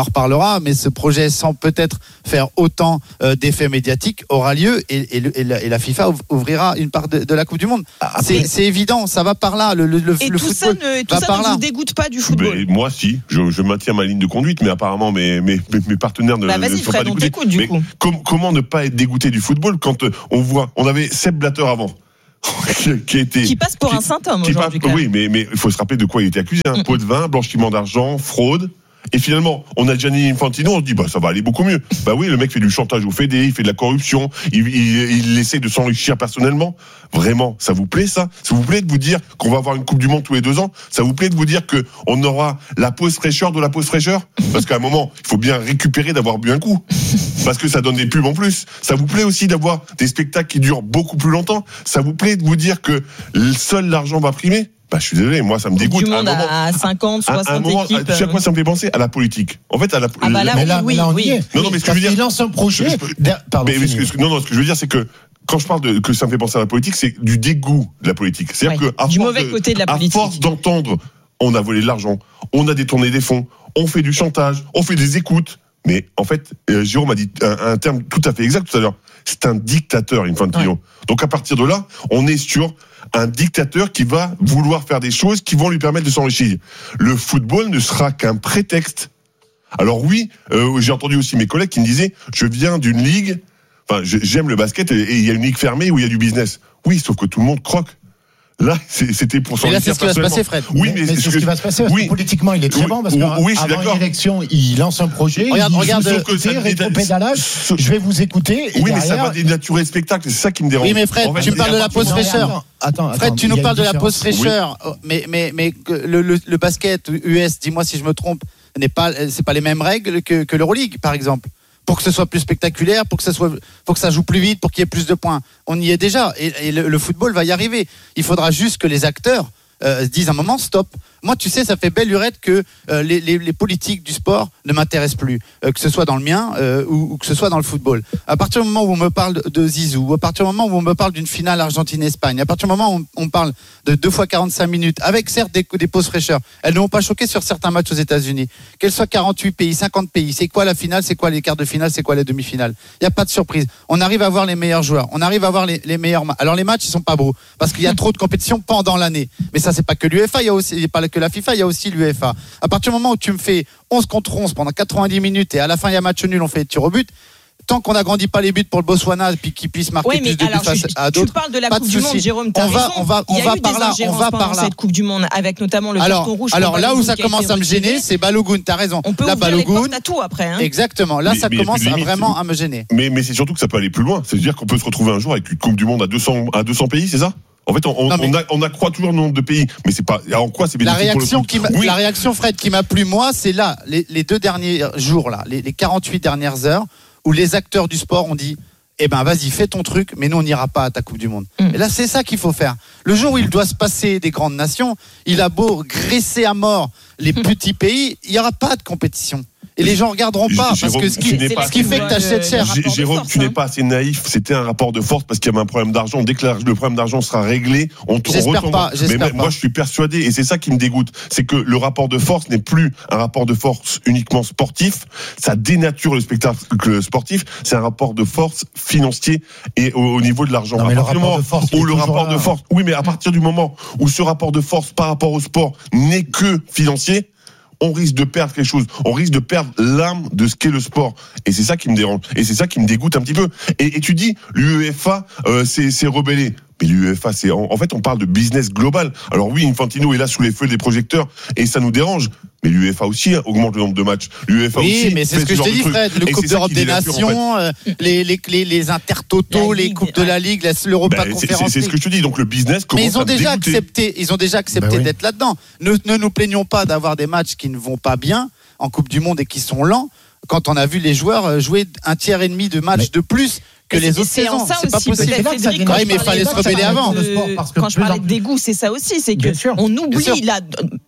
S19: reparlera, mais ce projet, sans peut-être faire autant euh, d'effets médiatiques, aura lieu et, et, le, et, la, et la FIFA ouvrira une part de, de la Coupe du Monde. Après, c'est, c'est évident, ça va par là. Le, le, le,
S14: et
S19: le
S14: tout
S19: football
S14: ça ne, tout
S19: va
S14: ça
S19: par
S14: ne
S19: là.
S14: vous dégoûte pas du football?
S18: Mais moi, si, je, je maintiens ma ligne de conduite, mais apparemment mes, mes, mes, mes partenaires ne,
S14: bah,
S18: ne
S14: vas-y,
S18: sont
S14: Fred,
S18: pas
S14: on
S18: dégoûtés.
S14: t'écoute, du
S18: mais
S14: coup.
S18: Com- comment ne pas être dégoûté du football quand euh, on voit, on avait Sepp Blatter avant. qui, qui, a été,
S14: qui passe pour
S18: qui,
S14: un saint homme
S18: qui
S14: aujourd'hui.
S18: Passe, oui, mais mais il faut se rappeler de quoi il était accusé. Hein. Mm-hmm. Pot de vin, blanchiment d'argent, fraude. Et finalement, on a Gianni Infantino, on se dit bah ça va aller beaucoup mieux. Bah oui, le mec fait du chantage au Fédé, il fait de la corruption, il, il, il essaie de s'enrichir personnellement. Vraiment, ça vous plaît ça? Ça vous plaît de vous dire qu'on va avoir une Coupe du Monde tous les deux ans? Ça vous plaît de vous dire que on aura la pause fraîcheur de la pause fraîcheur? Parce qu'à un moment, il faut bien récupérer d'avoir bu un coup. Parce que ça donne des pubs en plus. Ça vous plaît aussi d'avoir des spectacles qui durent beaucoup plus longtemps? Ça vous plaît de vous dire que seul l'argent va primer? Bah, je suis désolé, moi ça me dégoûte.
S14: Du monde à, moment, à cinquante, soixante à un moment, équipes.
S18: Tu sais à quoi ça me fait penser? À la politique. En fait, à la.
S14: Ah bah là,
S20: mais là,
S14: oui,
S20: là, on
S14: oui,
S20: y est.
S14: oui.
S20: Non, non, mais ce que je veux dire. Il lance un projet.
S18: Je, Pardon. Mais, mais ce que, non, non, ce que je veux dire, c'est que quand je parle de que ça me fait penser à la politique, c'est du dégoût de la politique. C'est-à-dire
S14: ouais,
S18: que à
S14: du
S18: force
S14: mauvais
S18: de,
S14: côté de la politique.
S18: À force d'entendre, on a volé de l'argent, on a détourné des fonds, on fait du chantage, on fait des écoutes. Mais en fait, euh, Jérôme a dit un, un terme tout à fait exact tout à l'heure. C'est un dictateur, Infantino. Ouais. Donc à partir de là, on est sur un dictateur qui va vouloir faire des choses qui vont lui permettre de s'enrichir. Le football ne sera qu'un prétexte. Alors oui, euh, j'ai entendu aussi mes collègues qui me disaient, je viens d'une ligue, enfin j'aime le basket et il y a une ligue fermée où il y a du business. Oui, sauf que tout le monde croque. Là, c'était pour s'enrichir.
S19: Mais là, c'est ce qui va se passer, Fred.
S20: Oui, mais, mais c'est ce, ce qui va se passer. Parce oui. que politiquement, il est très oui. bon. Parce qu'avant
S18: oui,
S20: l'élection, il lance un projet.
S19: Regarde,
S20: il
S19: regarde,
S20: écoutez, rétropédalage. Je vais vous écouter.
S18: Et oui,
S20: derrière...
S18: mais ça va dénaturer le spectacle. C'est ça qui me dérange.
S19: Oui, mais Fred, tu me parles de la pause fraîcheur.
S20: Attends, attends,
S19: Fred, tu nous parles de la pause fraîcheur. Oui. Mais, mais, mais le, le, le basket U S, dis-moi si je me trompe, n'est pas, c'est pas les mêmes règles que, que l'Euroleague, par exemple. Pour que ce soit plus spectaculaire, pour que ça soit, pour que ça joue plus vite, pour qu'il y ait plus de points. On y est déjà, et, et le, le football va y arriver. Il faudra juste que les acteurs euh, disent un moment stop. Moi, tu sais, ça fait belle lurette que euh, les, les, les politiques du sport ne m'intéressent plus, euh, que ce soit dans le mien euh, ou, ou que ce soit dans le football. À partir du moment où on me parle de Zizou, à partir du moment où on me parle d'une finale Argentine-Espagne, à partir du moment où on, on parle de deux fois quarante-cinq minutes, avec certes des, des pauses fraîcheurs, elles ne m'ont pas choqué sur certains matchs aux États-Unis. Qu'elles soient quarante-huit pays, cinquante pays, c'est quoi la finale, c'est quoi les quarts de finale, c'est quoi les demi-finales? Il n'y a pas de surprise. On arrive à voir les meilleurs joueurs, on arrive à voir les, les meilleurs matchs. Alors les matchs, ils sont pas beaux parce qu'il y a trop de compétitions pendant l'année. Mais ça, c'est pas que l'UEFA, il y a aussi pas que la FIFA, il y a aussi l'UEFA. À partir du moment où tu me fais onze contre onze pendant quatre-vingt-dix minutes et à la fin il y a match nul, on fait des tirs au but, tant qu'on n'agrandit pas les buts pour le Botswana puis qu'ils puissent marquer
S14: oui,
S19: plus de buts face à d'autres.
S14: Tu parles de la
S19: pas
S14: Coupe
S19: de
S14: du Monde, Jérôme, t'as
S19: on va,
S14: raison.
S19: on va, on
S14: il y a
S19: va
S14: eu
S19: par
S14: des
S19: là, on va
S14: pendant
S19: par là.
S14: cette Coupe du Monde avec notamment le
S19: alors,
S14: carton rouge.
S19: Alors là où ça
S14: qui
S19: commence à me gêner, c'est Balogun, t'as raison.
S14: On peut
S19: la
S14: ouvrir
S19: Balogun,
S14: les portes à tout après. Hein.
S19: Exactement. Là,
S18: mais,
S19: ça
S18: mais
S19: commence à
S18: limite,
S19: vraiment à me gêner.
S18: Mais, mais c'est surtout que ça peut aller plus loin. C'est-à-dire qu'on peut se retrouver un jour avec une Coupe du Monde à deux cents, à deux cents pays, c'est ça? En fait, on, non, on, a, on accroît toujours le nombre de pays, mais c'est pas. En quoi c'est bénéfique
S19: la réaction
S18: pour le
S19: qui oui. La réaction, Fred, qui m'a plu moi, c'est là les, les deux derniers jours là, les, les quarante-huit dernières heures, où les acteurs du sport ont dit. Eh ben vas-y, fais ton truc, mais nous on n'ira pas à ta Coupe du Monde. Mm. Et là c'est ça qu'il faut faire. Le jour où il doit se passer des grandes nations, il a beau graisser à mort les petits pays, il n'y aura pas de compétition. Et les gens regarderont pas
S18: Jérôme,
S19: parce que ce qui,
S18: ce
S19: qui fait que tu achètes cher.
S18: Jérôme, tu n'es pas assez naïf. C'était un rapport de force parce qu'il y avait un problème d'argent. Dès que le problème d'argent sera réglé, on
S19: j'espère pas,
S18: mais
S19: pas.
S18: moi, je suis persuadé, et c'est ça qui me dégoûte, c'est que le rapport de force n'est plus un rapport de force uniquement sportif. Ça dénature le spectacle sportif. C'est un rapport de force financier et au, au niveau de l'argent.
S20: Non, mais le rapport de force,
S18: où le rapport
S20: là.
S18: de force, oui, mais à partir du moment où ce rapport de force par rapport au sport n'est que financier, on risque de perdre quelque chose. On risque de perdre l'âme de ce qu'est le sport. Et c'est ça qui me dérange. Et c'est ça qui me dégoûte un petit peu. Et, et tu dis, l'UEFA euh, s'est, s'est rebellé. Mais l'UEFA, c'est en, en fait, on parle de business global. Alors oui, Infantino est là sous les feux des projecteurs et ça nous dérange. Mais l'UEFA aussi hein, augmente le nombre de matchs. L'UEFA
S19: oui,
S18: aussi.
S19: mais c'est ce que je t'ai dit, Fred. Le Coupe d'Europe des Nations, en fait. les, les, les, les intertotaux, les Coupes de la Ligue, l'Europa
S18: ben,
S19: Conférence.
S18: C'est, c'est ce que je te dis. Donc le business commence
S19: mais ils ont
S18: à
S19: déjà
S18: dégoûter.
S19: accepté, ils ont déjà accepté ben oui. d'être là-dedans. Ne, ne nous plaignons pas d'avoir des matchs qui ne vont pas bien en Coupe du Monde et qui sont lents. Quand on a vu les joueurs jouer un tiers et demi de match mais... de plus que les autres saisons, c'est pas possible.
S14: Frédéric,
S19: oui, mais il fallait se rebeller avant.
S14: De... Quand je parlais de dégoût, c'est ça aussi, c'est que on oublie là.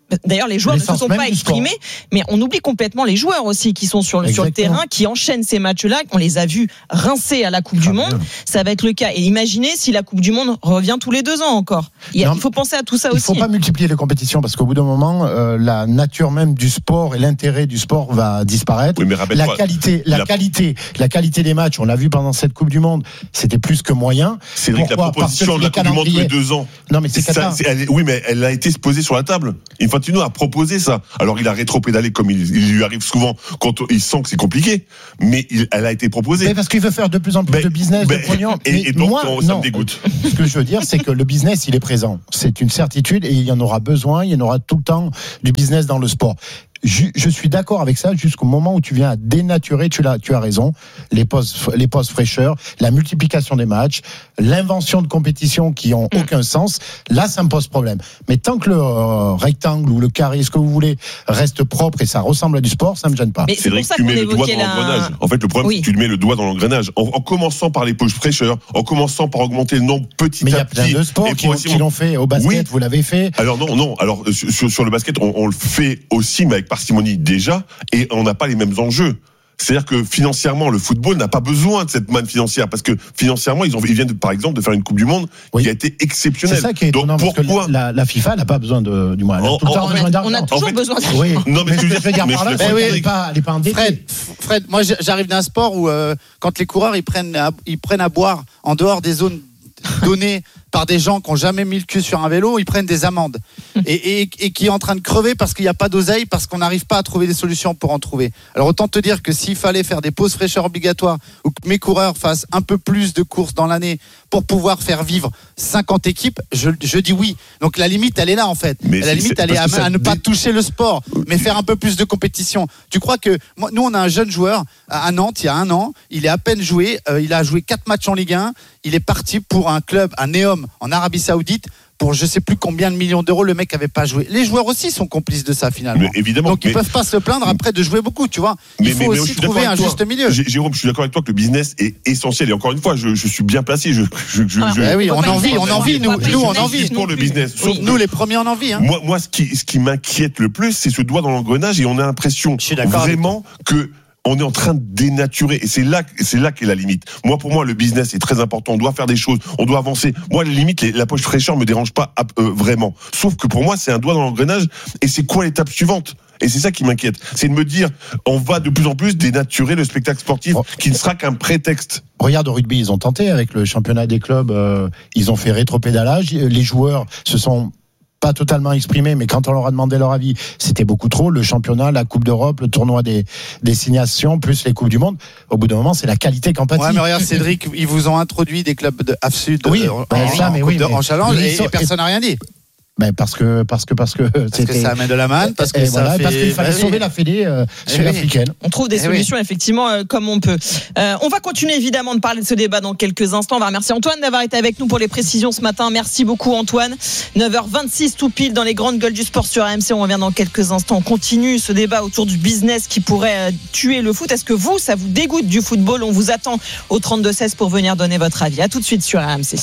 S14: D'ailleurs, les joueurs ne se
S20: L'essence
S14: sont
S20: même
S14: pas
S20: du
S14: exprimés,
S20: sport.
S14: mais on oublie complètement les joueurs aussi qui sont sur le, sur le
S20: Exactement.
S14: terrain, qui enchaînent ces matchs-là. On les a vus rincer à la Coupe du Monde. Ça va être le cas. Et imaginez si la Coupe du Monde revient tous les deux ans encore. Il, y a-
S20: Non,
S14: il faut penser à tout ça
S20: Il
S14: aussi.
S20: ne faut pas multiplier les compétitions parce qu'au bout d'un moment, euh, la nature même du sport et l'intérêt du sport va disparaître.
S18: Oui, mais rappelle-toi,
S20: la qualité, la,
S18: la-
S20: qualité, la qualité des matchs, on l'a vu pendant cette Coupe du Monde, c'était plus que moyen.
S18: Cédric, la
S20: Pourquoi
S18: proposition de la
S20: Parce que
S18: Coupe du Monde tous les
S20: calendriers-
S18: deux ans.
S20: Non, mais c'est
S18: Ça,
S20: cata.
S18: c'est- elle- oui, mais elle a été posée sur la table. Infantino a proposé ça. Alors, il a rétro-pédalé comme il, il lui arrive souvent quand il sent que c'est compliqué. Mais il- elle a été proposée.
S20: Mais parce qu'il veut faire de plus en plus
S18: Ben,
S20: de business,
S18: ben,
S20: de pognon.
S18: et-
S20: Mais
S18: et donc,
S20: moi,
S18: on- ça me
S20: non.
S18: dégoûte.
S20: Ce que je veux dire, c'est que le business, il est présent. C'est une certitude et il y en aura besoin. Il y en aura tout le temps du business dans le sport. Je, je suis d'accord avec ça jusqu'au moment où tu viens à dénaturer, tu, l'as, tu as raison, les postes, les postes fraîcheurs, la multiplication des matchs, l'invention de compétitions qui ont aucun sens. Là, ça me pose problème. Mais tant que le euh, rectangle ou le carré, ce que vous voulez, reste propre et ça ressemble à du sport, ça me gêne pas.
S14: Mais c'est
S18: Cédric,
S14: pour ça
S18: tu
S14: qu'on
S18: mets le doigt
S14: évoquait
S18: dans
S14: la-
S18: l'engrenage. En fait, le problème,
S14: Oui.
S18: c'est que tu mets le doigt dans l'engrenage. En, en commençant par les poches fraîcheurs, en commençant par augmenter le nombre petit
S20: Mais il y
S18: à
S20: a plein
S18: petit.
S20: de sports
S18: et
S20: qui, ont-
S18: progressivement.
S20: qui l'ont fait. Au basket,
S18: Oui.
S20: vous l'avez fait.
S18: Alors non, non. Alors euh, sur, sur le basket, on, on le fait aussi, mais avec parcimonie déjà, et on n'a pas les mêmes enjeux. C'est-à-dire que financièrement, le football n'a pas besoin de cette manne financière parce que financièrement, ils, ont, ils viennent de, par exemple de faire une Coupe du Monde
S20: Oui.
S18: qui a été exceptionnelle.
S20: C'est ça qui est
S18: Donc
S20: étonnant, parce que
S18: pourquoi
S20: la, la FIFA n'a pas besoin de, du moins, elle a
S18: En-
S20: tout le temps
S18: en-
S20: besoin
S14: on a,
S20: d'argent.
S14: on a toujours
S18: En fait,
S14: besoin de
S20: Oui.
S18: Non, mais
S20: Mais
S18: tu
S20: ce
S18: veux
S20: que je veux dire
S18: mais
S20: par là,
S18: je-
S20: c'est
S19: mais
S20: qu'elle
S19: oui.
S20: n'est pas, elle est pas endettée.
S19: Fred, Fred, moi j'arrive d'un sport où euh, quand les coureurs ils prennent à, ils prennent à boire en dehors des zones données par des gens qui n'ont jamais mis le cul sur un vélo, ils prennent des amendes et, et, et qui est en train de crever parce qu'il n'y a pas d'oseille, parce qu'on n'arrive pas à trouver des solutions pour en trouver. Alors autant te dire que s'il fallait faire des pauses fraîcheurs obligatoires ou que mes coureurs fassent un peu plus de courses dans l'année pour pouvoir faire vivre cinquante équipes, je, je dis oui. Donc la limite elle est là en fait.
S18: Mais
S19: la
S18: c'est-
S19: limite
S18: c'est-
S19: elle est à,
S18: parce que ça
S19: à ne pas
S18: dé-
S19: toucher le sport, mais faire un peu plus de compétition. Tu crois que moi, nous on a un jeune joueur à Nantes il y a un an, il est à peine joué, euh, il a joué quatre matchs en Ligue un, il est parti pour un club, un Neom en Arabie Saoudite pour je sais plus combien de millions d'euros, le mec avait pas joué. Les joueurs aussi sont complices de ça finalement.
S18: Mais évidemment.
S19: Donc ils
S18: mais-
S19: peuvent pas se plaindre après de jouer beaucoup, tu vois. Il
S18: Mais,
S19: faut
S18: mais- mais je
S19: aussi
S18: suis d'accord
S19: trouver un
S18: avec toi.
S19: juste milieu.
S18: Jé- Jérôme, je suis d'accord avec toi que le business est essentiel. Et encore une fois, je, je suis bien placé. Je, je, je,
S14: Ah,
S18: je-
S19: Eh oui,
S14: faut
S19: on
S14: pas
S19: en vit,
S14: hésiter,
S19: on en
S14: faut
S19: vit, nous,
S14: pas
S19: nous on
S14: hésiter
S19: en vit.
S18: pour le business.
S19: Oui,
S18: Sauf
S19: nous
S18: que-
S19: les premiers on en vit. Hein.
S18: Moi, moi, ce qui, ce qui m'inquiète le plus, c'est ce doigt dans l'engrenage et on a l'impression
S19: Je suis d'accord avec
S18: vraiment que on est en train de dénaturer et c'est là, c'est là qu'est la limite. Moi, pour moi, le business est très important. On doit faire des choses, on doit avancer. Moi, la limite, les- la poche fraîcheur me dérange pas euh, vraiment. Sauf que pour moi, c'est un doigt dans l'engrenage et c'est quoi l'étape suivante? Et c'est ça qui m'inquiète. C'est de me dire, on va de plus en plus dénaturer le spectacle sportif qui ne sera qu'un prétexte.
S20: Regarde au rugby, ils ont tenté avec le championnat des clubs, euh, ils ont fait rétropédalage, les joueurs se sont pas totalement exprimés, mais quand on leur a demandé leur avis, c'était beaucoup trop. Le championnat, la Coupe d'Europe, le tournoi des, des signations, plus les Coupes du Monde. Au bout d'un moment, c'est la qualité qu'en pâtit.
S19: Ouais, mais regarde, Cédric, ils vous ont introduit des clubs de F Sud
S20: Oui,
S19: euh,
S20: bah,
S19: en,
S20: ça,
S19: en
S20: mais
S19: Coupe
S20: oui,
S19: de-
S20: mais-
S19: en challenge
S20: mais
S19: et,
S20: ils sont-
S19: et personne n'a rien dit.
S20: Ben parce que parce que parce que
S19: Parce que ça amène de la manne, parce que
S20: et
S19: ça
S20: voilà,
S19: fait-
S20: parce qu'il fallait
S19: bah oui.
S20: sauver la fédé euh,
S19: Eh
S20: sud-africaine.
S14: On trouve des
S19: Eh oui.
S14: solutions effectivement euh, comme on peut. Euh, on va continuer évidemment de parler de ce débat dans quelques instants. On va remercier Antoine d'avoir été avec nous pour les précisions ce matin. Merci beaucoup Antoine. neuf heures vingt-six tout pile dans les grandes gueules du sport sur R M C. On revient dans quelques instants. On continue ce débat autour du business qui pourrait euh, tuer le foot. Est-ce que vous, ça vous dégoûte du football? On vous attend au trente-deux seize pour venir donner votre avis. À tout de suite sur R M C.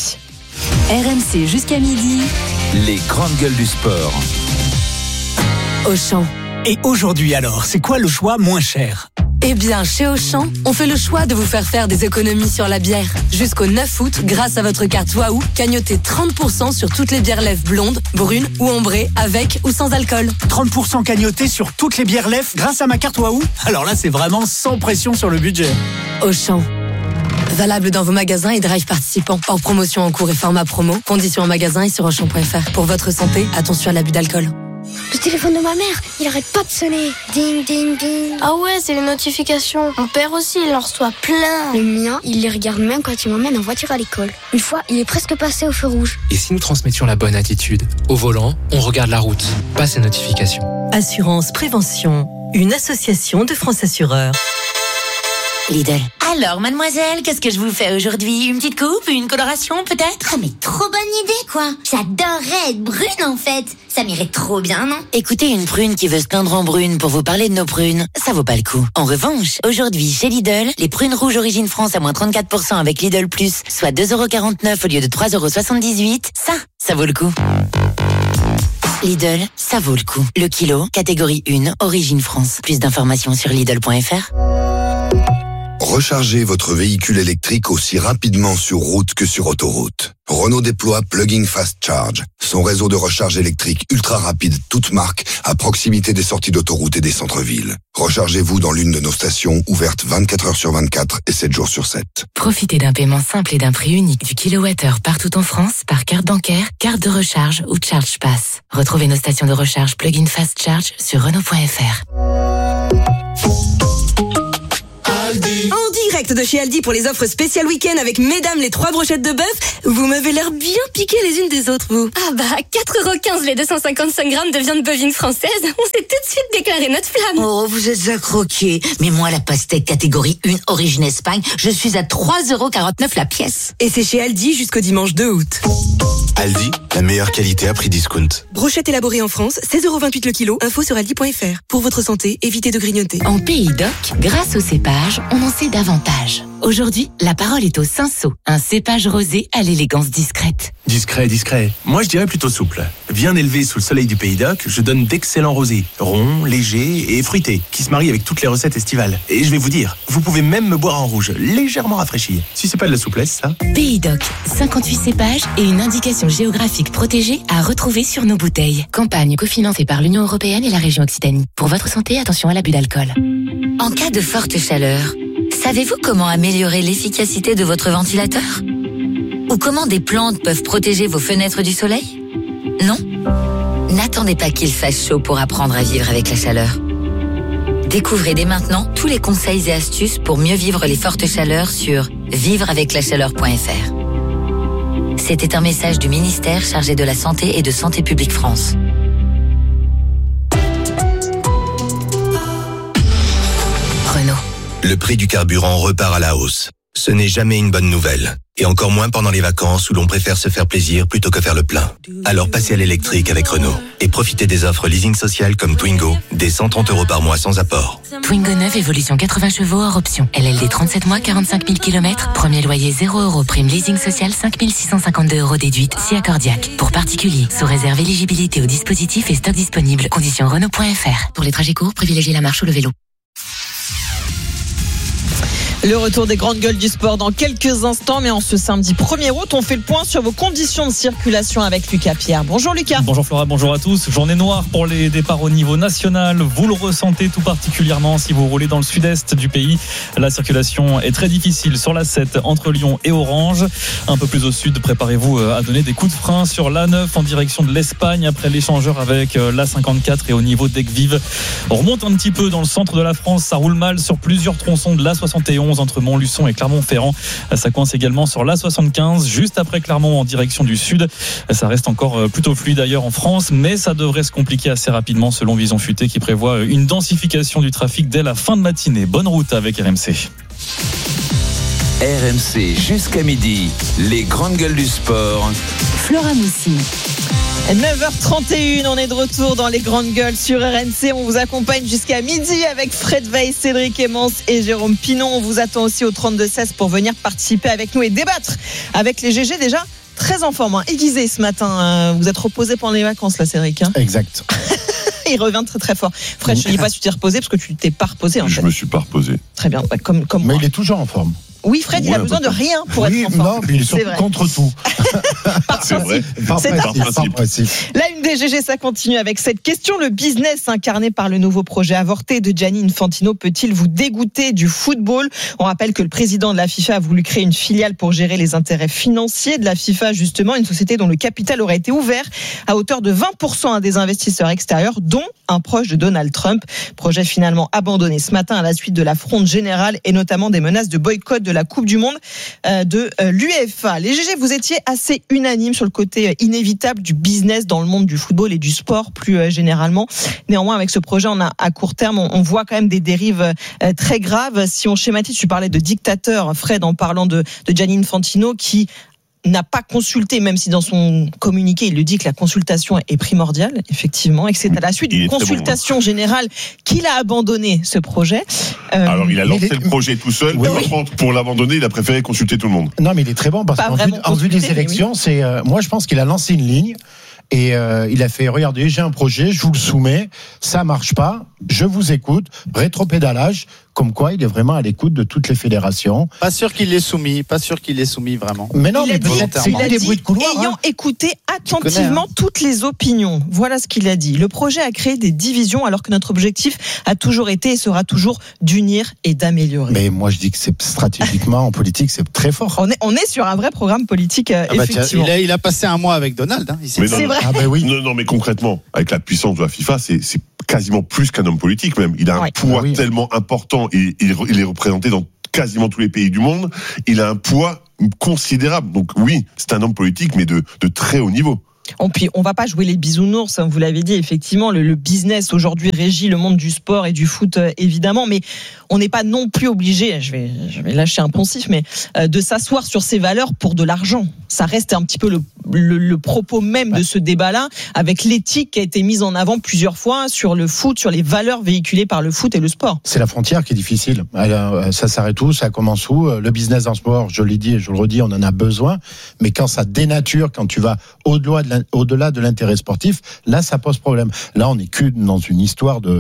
S1: R M C jusqu'à midi.
S5: Les grandes gueules du sport.
S1: Auchan.
S3: Et aujourd'hui alors, c'est quoi le choix moins cher?
S1: Eh bien, chez Auchan, on fait le choix de vous faire faire des économies sur la bière. Jusqu'au neuf août, grâce à votre carte Waouh, cagnotez trente pour cent sur toutes les bières lèvres blondes, brunes ou ambrées, avec ou sans alcool.
S3: trente pour cent cagnoté sur toutes les bières Lef grâce à ma carte Waouh. Alors là, c'est vraiment sans pression sur le budget.
S1: Auchan. Valable dans vos magasins et drive participants. Hors promotion en cours et format promo. Conditions en magasin et sur auchan point f r. Pour votre santé, attention à l'abus d'alcool.
S27: Le téléphone de ma mère, il arrête pas de sonner. Ding, ding, ding. Ah ouais, c'est les notifications. Mon père aussi, il en reçoit plein. Le mien, il les regarde même quand il m'emmène en voiture à l'école. Une fois, il est presque passé au feu rouge.
S4: Et si nous transmettions la bonne attitude? Au volant, on regarde la route, pas ces notifications.
S1: Assurance Prévention, une association de France Assureurs. Lidl.
S8: Alors, mademoiselle, qu'est-ce que je vous fais aujourd'hui? Une petite coupe, une coloration peut-être?
S9: Ah mais trop bonne idée quoi. J'adorerais être brune en fait. Ça m'irait trop bien, non?
S8: Écoutez, une prune qui veut se teindre en brune pour vous parler de nos prunes, ça vaut pas le coup. En revanche, aujourd'hui chez Lidl, les prunes rouges origine France à moins trente-quatre pour cent avec Lidl Plus, soit deux euros quarante-neuf au lieu de trois euros soixante-dix-huit, ça, ça vaut le coup. Lidl, ça vaut le coup. Le kilo, catégorie un, origine France. Plus d'informations sur Lidl point F R.
S6: Rechargez votre véhicule électrique aussi rapidement sur route que sur autoroute. Renault déploie Plug-in Fast Charge, son réseau de recharge électrique ultra rapide, toute marque, à proximité des sorties d'autoroute et des centres-villes. Rechargez-vous dans l'une de nos stations, ouvertes vingt-quatre heures sur vingt-quatre et sept jours sur sept.
S8: Profitez d'un paiement simple et d'un prix unique du kilowattheure partout en France par carte bancaire, carte de recharge ou Charge Pass. Retrouvez nos stations de recharge Plug-in Fast Charge sur Renault point F R.
S10: En direct de chez Aldi pour les offres spéciales week-end avec mesdames les trois brochettes de bœuf. Vous m'avez l'air bien piquées les unes des autres, vous.
S27: Ah bah, quatre euros quinze les deux cent cinquante-cinq grammes de viande bovine française. On s'est tout de suite déclaré notre flamme.
S8: Oh, vous êtes accroqués. Mais moi, la pastèque catégorie un, origine Espagne, je suis à trois euros quarante-neuf la pièce.
S10: Et c'est chez Aldi jusqu'au dimanche deux août.
S11: Aldi, la meilleure qualité à prix discount.
S10: Brochette élaborée en France, seize euros vingt-huit le kilo. Info sur aldi point F R. Pour votre santé, évitez de grignoter.
S8: En Pays d'Oc, grâce au cépage, on en sait davantage. Aujourd'hui, la parole est au Cinsault, un cépage rosé à l'élégance discrète.
S11: Discret, discret. Moi, je dirais plutôt souple. Bien élevé sous le soleil du Pays d'Oc, je donne d'excellents rosés, ronds, légers et fruités, qui se marient avec toutes les recettes estivales. Et je vais vous dire, vous pouvez même me boire en rouge, légèrement rafraîchi. Si c'est pas de la souplesse, ça.
S8: Pays d'Oc, cinquante-huit cépages et une indication géographique protégée à retrouver sur nos bouteilles. Campagne cofinancée par l'Union européenne et la région Occitanie. Pour votre santé, attention à l'abus d'alcool. En cas de forte chaleur, savez-vous comment améliorer l'efficacité de votre ventilateur ? Ou comment des plantes peuvent protéger vos fenêtres du soleil ? Non ? N'attendez pas qu'il fasse chaud pour apprendre à vivre avec la chaleur. Découvrez dès maintenant tous les conseils et astuces pour mieux vivre les fortes chaleurs sur vivre avec la chaleur point F R. C'était un message du ministère chargé de la Santé et de Santé publique France. Renault.
S11: Le prix du carburant repart à la hausse. Ce n'est jamais une bonne nouvelle. Et encore moins pendant les vacances où l'on préfère se faire plaisir plutôt que faire le plein. Alors passez à l'électrique avec Renault. Et profitez des offres leasing social comme Twingo, des cent trente euros par mois sans apport.
S8: Twingo neuf, évolution quatre-vingts chevaux hors option. L L D trente-sept mois, quarante-cinq mille kilomètres. Premier loyer zéro euros. Prime leasing social cinq mille six cent cinquante-deux euros déduite. Si accordiaque. Pour particuliers. Sous réserve éligibilité au dispositif et stock disponible. Conditions Renault point F R. Pour les trajets courts, privilégiez la marche ou le vélo.
S14: Le retour des grandes gueules du sport dans quelques instants, mais en ce samedi premier août, on fait le point sur vos conditions de circulation avec Lucas Pierre. Bonjour Lucas.
S12: Bonjour Flora, bonjour à tous. Journée noire pour les départs au niveau national. Vous le ressentez tout particulièrement si vous roulez dans le sud-est du pays. La circulation est très difficile sur l'A sept entre Lyon et Orange. Un peu plus au sud, préparez-vous à donner des coups de frein sur l'A neuf en direction de l'Espagne après l'échangeur avec l'A cinquante-quatre et au niveau d'Aigues-Vives. On remonte un petit peu dans le centre de la France. Ça roule mal sur plusieurs tronçons de l'A soixante et onze entre Montluçon et Clermont-Ferrand. Ça coince également sur l'A soixante-quinze juste après Clermont en direction du sud. Ça reste encore plutôt fluide ailleurs en France, mais ça devrait se compliquer assez rapidement selon Vision Futée qui prévoit une densification du trafic dès la fin de matinée. Bonne route avec R M C.
S5: R M C jusqu'à midi, les grandes gueules du sport.
S14: Flora Moussi. neuf heures trente et une, on est de retour dans les grandes gueules sur R M C. On vous accompagne jusqu'à midi avec Fred Veil, Cédric Emmons et Jérôme Pinon. On vous attend aussi au trente-deux seize pour venir participer avec nous et débattre avec les G G déjà très en forme. Hein. Aiguisé ce matin, vous êtes reposé pendant les vacances là, Cédric. Hein.
S20: Exact.
S14: Il revient très très fort. Fred, je ne dis pas si tu t'es reposé parce que tu t'es pas reposé en
S18: je
S14: fait.
S18: Je me suis pas reposé.
S14: Très bien, ouais, comme, comme
S20: Mais
S14: moi.
S20: il est toujours en forme.
S14: Oui, Fred, ouais, il a besoin de rien pour
S20: oui,
S14: être en forme.
S20: Non, mais il est surtout
S14: vrai.
S20: contre tout.
S14: Par
S18: c'est vrai.
S20: Par
S14: c'est
S20: principe. Par principe.
S14: Là, une des G G, ça continue avec cette question. Le business incarné par le nouveau projet avorté de Gianni Infantino peut-il vous dégoûter du football ? On rappelle que le président de la FIFA a voulu créer une filiale pour gérer les intérêts financiers de la FIFA, justement, une société dont le capital aurait été ouvert à hauteur de vingt pour cent à des investisseurs extérieurs, dont un proche de Donald Trump. Projet finalement abandonné ce matin à la suite de la fronde générale et notamment des menaces de boycott de la Coupe du Monde de l'UEFA. Les G G, vous étiez assez unanime sur le côté inévitable du business dans le monde du football et du sport plus généralement. Néanmoins, avec ce projet, on a à court terme, on voit quand même des dérives très graves. Si on schématise, tu parlais de dictateur, Fred, en parlant de, de Gianni Infantino, qui n'a pas consulté, même si dans son communiqué il le dit que la consultation est primordiale, effectivement, et que c'est à la suite d'une consultation bon, hein. générale qu'il a abandonné ce projet.
S18: Euh, Alors il a lancé
S20: est...
S18: le projet tout seul, oui, mais par contre pour l'abandonner, il a préféré consulter tout le monde.
S20: Non, mais il est très bon parce qu'en vue, en vue des élections, c'est euh, moi je pense qu'il a lancé une ligne. Et euh, il a fait, regardez, j'ai un projet, je vous le soumets, ça marche pas, je vous écoute, rétropédalage, comme quoi il est vraiment à l'écoute de toutes les fédérations.
S19: Pas sûr qu'il l'ait soumis, pas sûr qu'il l'ait soumis vraiment.
S20: Mais non,
S14: il
S20: mais
S14: a dit,
S20: c'est
S14: il a
S20: des
S14: dit,
S20: bruits de couloir.
S14: ayant
S20: hein.
S14: écouté attentivement
S19: connais, hein.
S14: toutes les opinions. Voilà ce qu'il a dit. Le projet a créé des divisions alors que notre objectif a toujours été et sera toujours d'unir et d'améliorer.
S20: Mais moi je dis que c'est stratégiquement en politique, c'est très fort.
S14: On est, on est sur un vrai programme politique, euh,
S19: Ah bah tiens,
S14: effectivement.
S19: il, a, il a passé un mois avec Donald. Hein. Il s'est-
S18: Mais non,
S14: C'est vrai.
S20: Ah ben oui.
S18: Non, non, mais concrètement, avec la puissance de la FIFA, c'est, c'est quasiment plus qu'un homme politique même. Il a un
S14: Ouais.
S18: poids
S20: Ah oui.
S18: tellement important et il, il est représenté dans quasiment tous les pays du monde. Il a un poids considérable. Donc oui, c'est un homme politique, mais de, de très haut niveau.
S14: On, puis, on va pas jouer les bisounours, hein, vous l'avez dit, effectivement, le, le business aujourd'hui régit le monde du sport et du foot, euh, évidemment, mais on n'est pas non plus obligé, je vais, je vais lâcher un poncif, mais euh, de s'asseoir sur ces valeurs pour de l'argent. Ça reste un petit peu le, le, le propos même de ce débat-là, avec l'éthique qui a été mise en avant plusieurs fois sur le foot, sur les valeurs véhiculées par le foot et le sport.
S20: C'est la frontière qui est difficile. Alors, ça s'arrête où, ça commence où? Le business en sport, je l'ai dit et je le redis, on en a besoin. Mais quand ça dénature, quand tu vas au-delà de, l'in- au-delà de l'intérêt sportif, là, ça pose problème. Là, on n'est que dans une histoire de,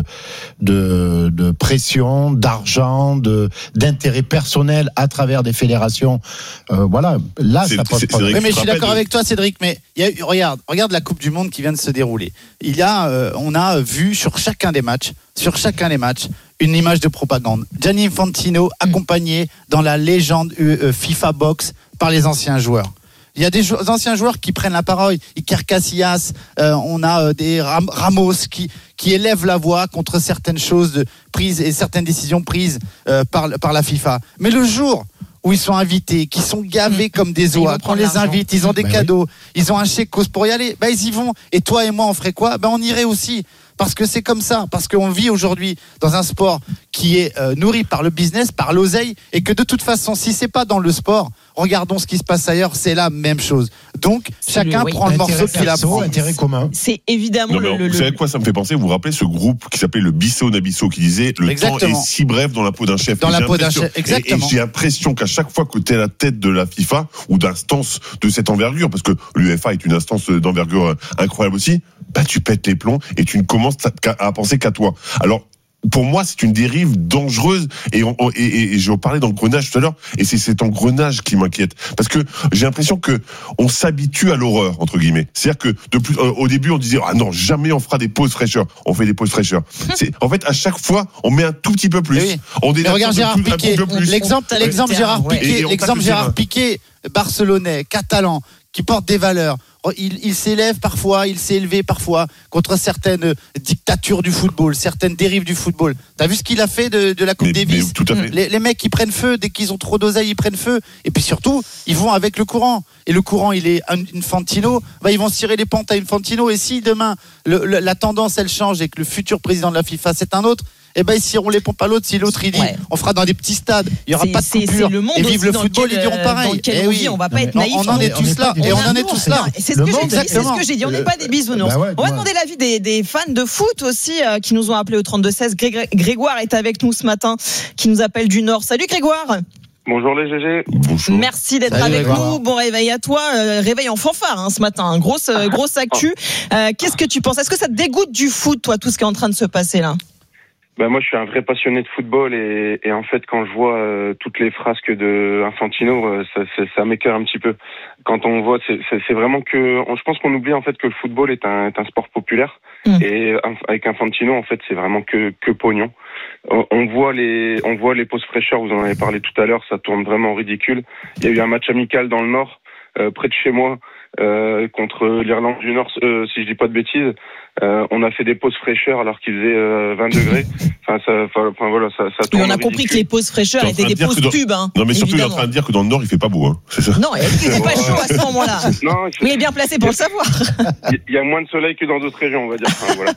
S20: de, de pression, d'argent, de, d'intérêt personnel à travers des fédérations. Euh, voilà, là,
S18: C'est-
S20: ça pose
S18: c'est-
S20: problème.
S18: Cédric,
S19: Oui, mais je
S18: tu
S19: suis
S18: te
S19: d'accord
S18: rappelles
S19: avec toi, Cédric. Mais il y a eu- regarde, regarde la Coupe du Monde qui vient de se dérouler. Il y a, euh, on a vu sur chacun des matchs, sur chacun des matchs, une image de propagande. Gianni Infantino accompagné dans la légende euh, FIFA Box par les anciens joueurs. Il y a des jou- anciens joueurs qui prennent la parole. Iker Casillas, euh, on a euh, des Ram- Ramos qui qui élèvent la voix contre certaines choses de, prises et certaines décisions prises euh, par par la FIFA. Mais le jour où ils sont invités, qui sont gavés comme des
S14: Ils vont
S19: oies, qu'on
S14: prendre
S19: les
S14: l'argent.
S19: invite, ils ont des
S20: Ben
S19: cadeaux, ils ont un chèque cause pour y aller, ben ils y vont. Et toi et moi, on ferait quoi? Ben on irait aussi. Parce que c'est comme ça, parce qu'on vit aujourd'hui dans un sport qui est euh, nourri par le business, par l'oseille, et que de toute façon, si c'est pas dans le sport, regardons ce qui se passe ailleurs, c'est la même chose. Donc,
S14: C'est
S19: chacun
S14: le- oui.
S19: prend le morceau
S20: Intérêt
S19: qu'il
S20: perso,
S19: apprend.
S20: intérêt commun.
S14: C'est évidemment
S18: Non, mais
S14: le, le,
S18: vous savez
S14: le-
S18: quoi ça me fait penser? Vous vous rappelez ce groupe qui s'appelait le Bissau Nabisso qui disait le
S19: Exactement.
S18: temps est si bref dans la peau d'un chef.
S19: Dans
S18: Et
S19: la
S18: j'ai
S19: peau d'un
S18: l'impression-
S19: chef, exactement.
S18: Et, et j'ai l'impression qu'à chaque fois que tu es à la tête de la FIFA ou d'instance de cette envergure, parce que l'UEFA est une instance d'envergure euh, incroyable aussi, bah tu pètes les plombs et tu ne commences à, à penser qu'à toi. Alors pour moi, c'est une dérive dangereuse et, on, et, et, et je parlais d'engrenage tout à l'heure et c'est cet engrenage qui m'inquiète parce que j'ai l'impression que on s'habitue à l'horreur entre guillemets. C'est-à-dire que de plus, euh, au début, on disait ah non jamais on fera des pauses fraîcheurs. On fait des pauses fraîcheurs. C'est en fait à chaque fois on met un tout petit peu plus.
S19: Eh oui.
S18: On
S19: Mais
S18: dénature
S19: regarde
S18: de
S19: Gérard
S18: plus- un
S19: Piqué,
S18: peu plus.
S19: l'exemple,
S14: On
S19: l'exemple
S14: tape le
S19: Gérard
S14: terrain, ouais.
S19: Piqué,
S18: Et on tape
S19: l'exemple
S18: le
S19: Gérard
S18: terrain.
S19: Piqué, barcelonais, catalan, qui porte des valeurs. Il, il s'élève parfois, il s'est élevé parfois contre certaines dictatures du football, certaines dérives du football. T'as vu ce qu'il a fait de, de la Coupe
S18: Mais-
S19: Davis?
S18: mais tout à fait.
S19: Les, les mecs, ils prennent feu dès qu'ils ont trop d'oseille, ils prennent feu. Et puis surtout, ils vont avec le courant. Et le courant, il est un- Infantino. Bah, ils vont se tirer les pentes à Infantino. Et si demain le, le- la tendance elle change et que le futur président de la FIFA c'est un autre, eh ben ils tireront les pompes à l'autre. Si l'autre il dit,
S14: Ouais.
S19: on fera dans des petits stades, il y aura
S14: c'est-
S19: pas de
S14: c'est-
S19: coupure.
S14: c'est le monde
S19: Et vive
S14: aussi
S19: le
S14: dans
S19: football,
S14: lequel,
S19: ils diront
S14: euh,
S19: pareil.
S14: dans lequel
S19: Eh
S14: on
S19: oui.
S14: vit, on va pas
S19: Non,
S14: être
S19: mais
S14: naïf.
S19: on en est
S14: On-
S19: tous là.
S14: on
S19: Et
S14: est
S19: on en est
S14: un
S19: tous
S14: ours,
S19: là.
S14: Et c'est ce
S20: Le
S14: que j'ai
S20: monde,
S14: dit, c'est ce
S19: exactement.
S14: que j'ai dit. On n'est pas des bisounours.
S20: Bah ouais,
S14: On va
S20: ouais.
S14: demander l'avis des, des fans de foot aussi euh, qui nous ont appelé au trente-deux seize. Gré- Grégoire est avec nous ce matin, qui nous appelle du Nord. Salut Grégoire.
S2: Bonjour les G G.
S18: Bonjour.
S14: Merci d'être
S19: Salut,
S14: avec
S19: Grégoire.
S14: nous. Bon réveil à toi. Euh, réveil en fanfare hein, ce matin. Grosse, euh, grosse actu. Euh, Qu'est-ce que tu penses? Est-ce que ça te dégoûte du foot, toi, tout ce qui est en train de se passer là?
S2: Ben moi je suis un vrai passionné de football et, et en fait quand je vois euh, toutes les frasques de Infantino, euh, ça, ça, ça m'écœure un petit peu. Quand on voit, c'est, c'est, c'est vraiment que, on, je pense qu'on oublie en fait que le football est un, est un sport populaire
S14: Mm.
S2: et euh, avec Infantino en fait c'est vraiment que que pognon. On, on voit les, on voit les pauses fraîcheurs. Vous en avez parlé tout à l'heure, ça tourne vraiment ridicule. Il y a eu un match amical dans le Nord, euh, près de chez moi. Euh, contre l'Irlande du Nord, euh, si je dis pas de bêtises, euh, on a fait des pauses fraîcheurs alors qu'il faisait euh, vingt degrés. Enfin, ça, enfin, enfin, voilà, ça, ça
S14: Oui,
S2: tourne
S14: on a
S2: ridicule.
S14: compris que les pauses fraîcheurs
S18: T'es en
S14: étaient
S18: train de
S14: des
S18: dire
S14: pauses
S18: que dans-
S14: pubs. Hein,
S18: Non mais surtout il est en
S14: évidemment.
S18: train de dire que dans le Nord il fait pas beau, hein. C'est ça.
S14: Non, il fait pas chaud à ce moment-là.
S2: Non,
S14: Mais il est bien placé pour le savoir.
S2: il y a moins de soleil que dans d'autres régions, on va dire. Enfin, voilà.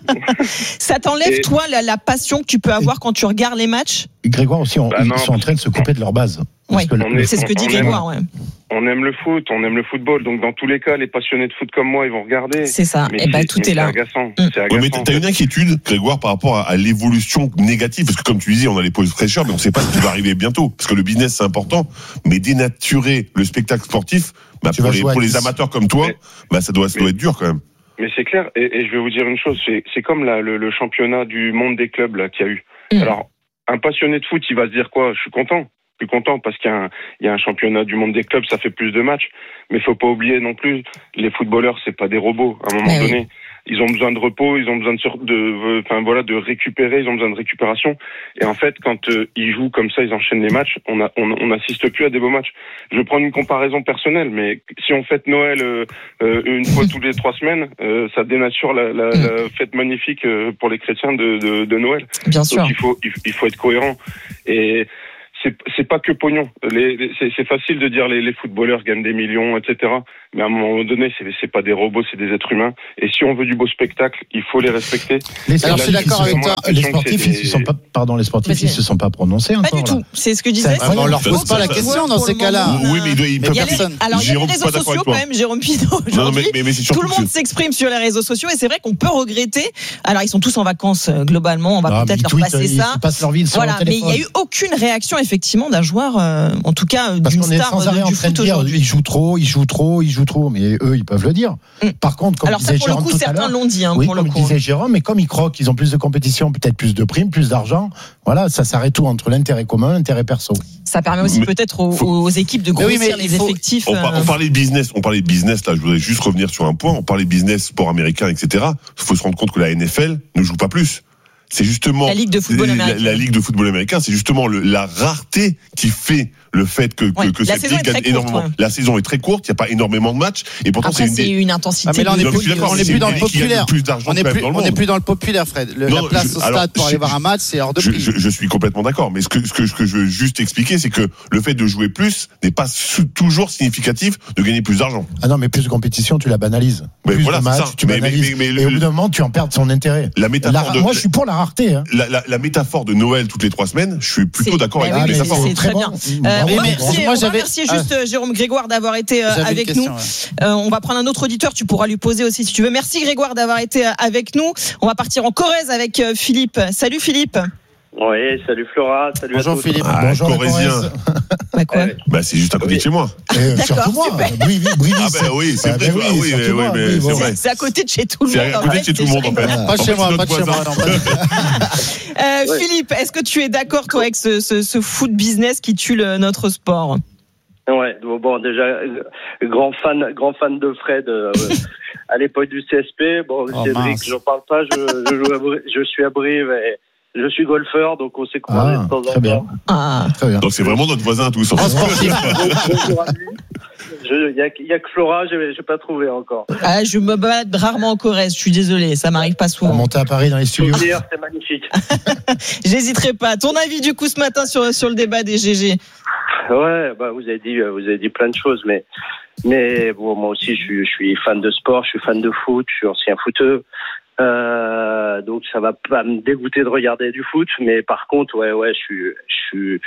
S14: Ça t'enlève,
S2: Et-
S14: toi, la, la passion que tu peux avoir quand tu regardes les matchs?
S20: Grégoire aussi, on-
S2: Bah
S20: ils
S2: non,
S20: sont en train de se couper de leur base. Parce
S14: Ouais,
S20: que le-
S2: on est-
S14: c'est ce que dit
S2: on aime-
S14: Grégoire, ouais.
S2: On aime le foot, on aime le football, donc dans tous les cas, les passionnés de foot comme moi, ils vont regarder.
S14: C'est ça.
S2: Mais
S14: Et bah,
S2: c'est-
S14: tout
S2: mais
S14: est là.
S2: C'est agaçant.
S14: Mm.
S2: C'est
S18: Ouais,
S2: agaçant.
S18: mais t'as une inquiétude, Grégoire, par rapport à, à l'évolution négative, parce que comme tu disais, on a les pauses fraîcheurs, mais on sait pas ce qui va arriver bientôt, parce que le business c'est important, mais dénaturer le spectacle sportif, bah,
S20: Tu
S18: pour,
S20: vas
S18: les,
S20: jouer à
S18: pour les
S20: dix.
S18: amateurs comme toi,
S2: Mais-
S18: bah, ça doit, ça doit être dur quand même.
S2: mais c'est clair. Et, et je vais vous dire une chose, c'est, c'est comme la, le, le championnat du monde des clubs là qu'il y a eu. Mmh. Alors, un passionné de foot, il va se dire quoi ? Je suis content. Je suis content parce qu'il y a, un, il y a un championnat du monde des clubs, ça fait plus de matchs. Mais faut pas oublier non plus, les footballeurs, c'est pas des robots. À un moment oui. donné, ils ont besoin de repos, ils ont besoin de, de, enfin voilà, de récupérer, ils ont besoin de récupération. Et en fait, quand euh, ils jouent comme ça, ils enchaînent les matchs. On a, on, on assiste plus à des beaux matchs. Je vais prendre une comparaison personnelle, mais si on fête Noël euh, euh, une fois toutes les trois semaines, euh, ça dénature la, la, la fête magnifique euh, pour les chrétiens de, de, de Noël.
S25: Bien
S2: Donc,
S25: sûr.
S2: il faut, il, il faut être cohérent. Et c'est, c'est pas que pognon. Les, les, c'est, c'est facile de dire les, les footballeurs gagnent des millions, et cetera. Mais à un moment donné, c'est, c'est pas des robots, c'est des êtres humains. Et si on veut du beau spectacle, il faut les respecter.
S20: Les, alors,
S2: là,
S20: je suis d'accord avec toi. Les sportifs, ils
S2: des...
S20: se sont pas, pardon, les sportifs, ils se sont pas prononcés
S14: pas
S20: encore.
S14: Pas du tout.
S20: Là.
S14: C'est ce que je disais.
S20: Ça, on leur pose pas la question dans ces cas-là.
S18: Oui, mais il doit, il peut
S14: il y a les, alors, il y a les réseaux sociaux quand même, Jérôme Pinault. Aujourd'hui, non, mais, mais, mais tout le monde que... s'exprime sur les réseaux sociaux et c'est vrai qu'on peut regretter. Alors, ils sont tous en vacances globalement. On va non, peut-être leur passer
S20: ils
S14: ça.
S20: Ils passent leur vie sur
S14: voilà, mais il n'y a eu aucune réaction effectivement d'un joueur, euh, en tout cas d'une
S20: Parce qu'on
S14: star
S20: est sans arrêt
S14: du
S20: en train
S14: foot
S20: de dire,
S14: aujourd'hui.
S20: ils jouent trop, ils jouent trop, ils jouent trop, mais eux, ils peuvent le dire.
S14: Mm.
S20: Par contre, comme
S14: alors ça,
S20: disait
S14: pour le
S20: Jérôme
S14: coup,
S20: tout
S14: certains
S20: à l'heure,
S14: l'ont dit. Hein,
S20: oui,
S14: pour
S20: comme
S14: le coup.
S20: disait Jérôme, mais comme ils croquent, ils ont plus de compétition, peut-être plus de primes, plus d'argent. Voilà, ça s'arrête tout entre l'intérêt commun, l'intérêt perso.
S14: Ça permet aussi
S18: mais
S14: peut-être aux,
S18: faut...
S14: aux équipes de grossir oui, les faut... effectifs.
S18: On, par, on parlait de business, on parlait de business. Là, je voudrais juste revenir sur un point. On parlait de business, sport américain, et cetera. Il faut se rendre compte que la N F L ne joue pas plus. C'est justement
S14: la ligue de football américain.
S18: La, la ligue de football américain, c'est justement le, la rareté qui fait le fait que, que,
S14: ouais,
S18: que cette ligue gagne énormément. Ouais. La saison est très courte, il n'y a pas énormément de matchs, et pourtant
S14: Après,
S18: c'est une,
S14: c'est une intensité.
S19: Ah, mais là, on n'est plus,
S18: on
S19: on est plus dans le populaire.
S18: Plus d'argent
S19: on n'est plus,
S18: dans le
S19: on n'est plus dans le populaire, Fred. Le, non, la place je, au stade alors, pour aller je, voir un match, c'est hors de prix.
S18: Je, je, je suis complètement d'accord, mais ce que, ce que, ce que je veux juste expliquer, c'est que le fait de jouer plus n'est pas toujours significatif de gagner plus d'argent.
S20: Ah non, mais plus de compétition, tu la banalises.
S18: Mais
S20: plus
S18: voilà,
S20: de matchs,
S18: ça.
S20: tu
S18: mais,
S20: banalises.
S18: Mais, mais, mais,
S20: et au bout d'un moment, tu en perds son intérêt.
S18: La métaphore de,
S20: moi, je suis pour la rareté. Hein.
S18: La, la, la métaphore de Noël toutes les trois semaines, je suis plutôt d'accord avec la métaphore.
S14: C'est très bien. On va remercier juste Jérôme Grégoire d'avoir été avec nous. On va prendre un autre auditeur, tu pourras lui poser aussi si tu veux. Merci Grégoire d'avoir été avec nous. On va partir en Corrèze avec Philippe. Salut Philippe.
S7: Oui, salut Flora, salut
S19: bonjour
S7: à tous.
S19: Philippe.
S18: Ah,
S20: bonjour
S18: Corrézien.
S14: Bah quoi
S7: ouais.
S18: Bah c'est juste à côté oui. de chez moi.
S20: Euh, surtout moi. Brivis, Brivis.
S18: Ah bah oui, c'est vrai. Oui, oui, oui, oui, mais c'est vrai.
S14: C'est à côté de chez tout le monde.
S18: C'est à côté de chez tout le monde en fait.
S19: Pas chez moi, pas chez moi.
S14: Philippe, est-ce que tu es d'accord toi avec ce, ce, ce foot business qui tue le, notre sport?
S7: Ouais, bon déjà grand fan, grand fan de Fred. Euh, à l'époque du C S P, bon oh, Cédric, j'en parle pas. Je, je, joue à Brive, je suis à Brive et je suis golfeur, donc on s'est croisés
S20: ah,
S7: de temps en
S20: très bien.
S7: temps.
S14: Ah,
S20: très bien.
S18: Donc c'est vraiment notre voisin tous.
S7: Il y, y a que Flora, je n'ai pas trouvé encore.
S14: Ah, je me balade rarement en Corrèze, je suis désolé, ça m'arrive pas souvent.
S20: Monter à Paris dans les studios.
S7: C'est magnifique.
S14: J'hésiterai pas. Ton avis du coup ce matin sur, sur le débat des G G?
S7: Ouais, bah vous avez dit, vous avez dit plein de choses, mais mais bon, moi aussi je suis, je suis fan de sport, je suis fan de foot, je suis ancien footeux. Euh, donc ça va pas me dégoûter de regarder du foot, mais par contre, ouais, ouais, je suis, je suis,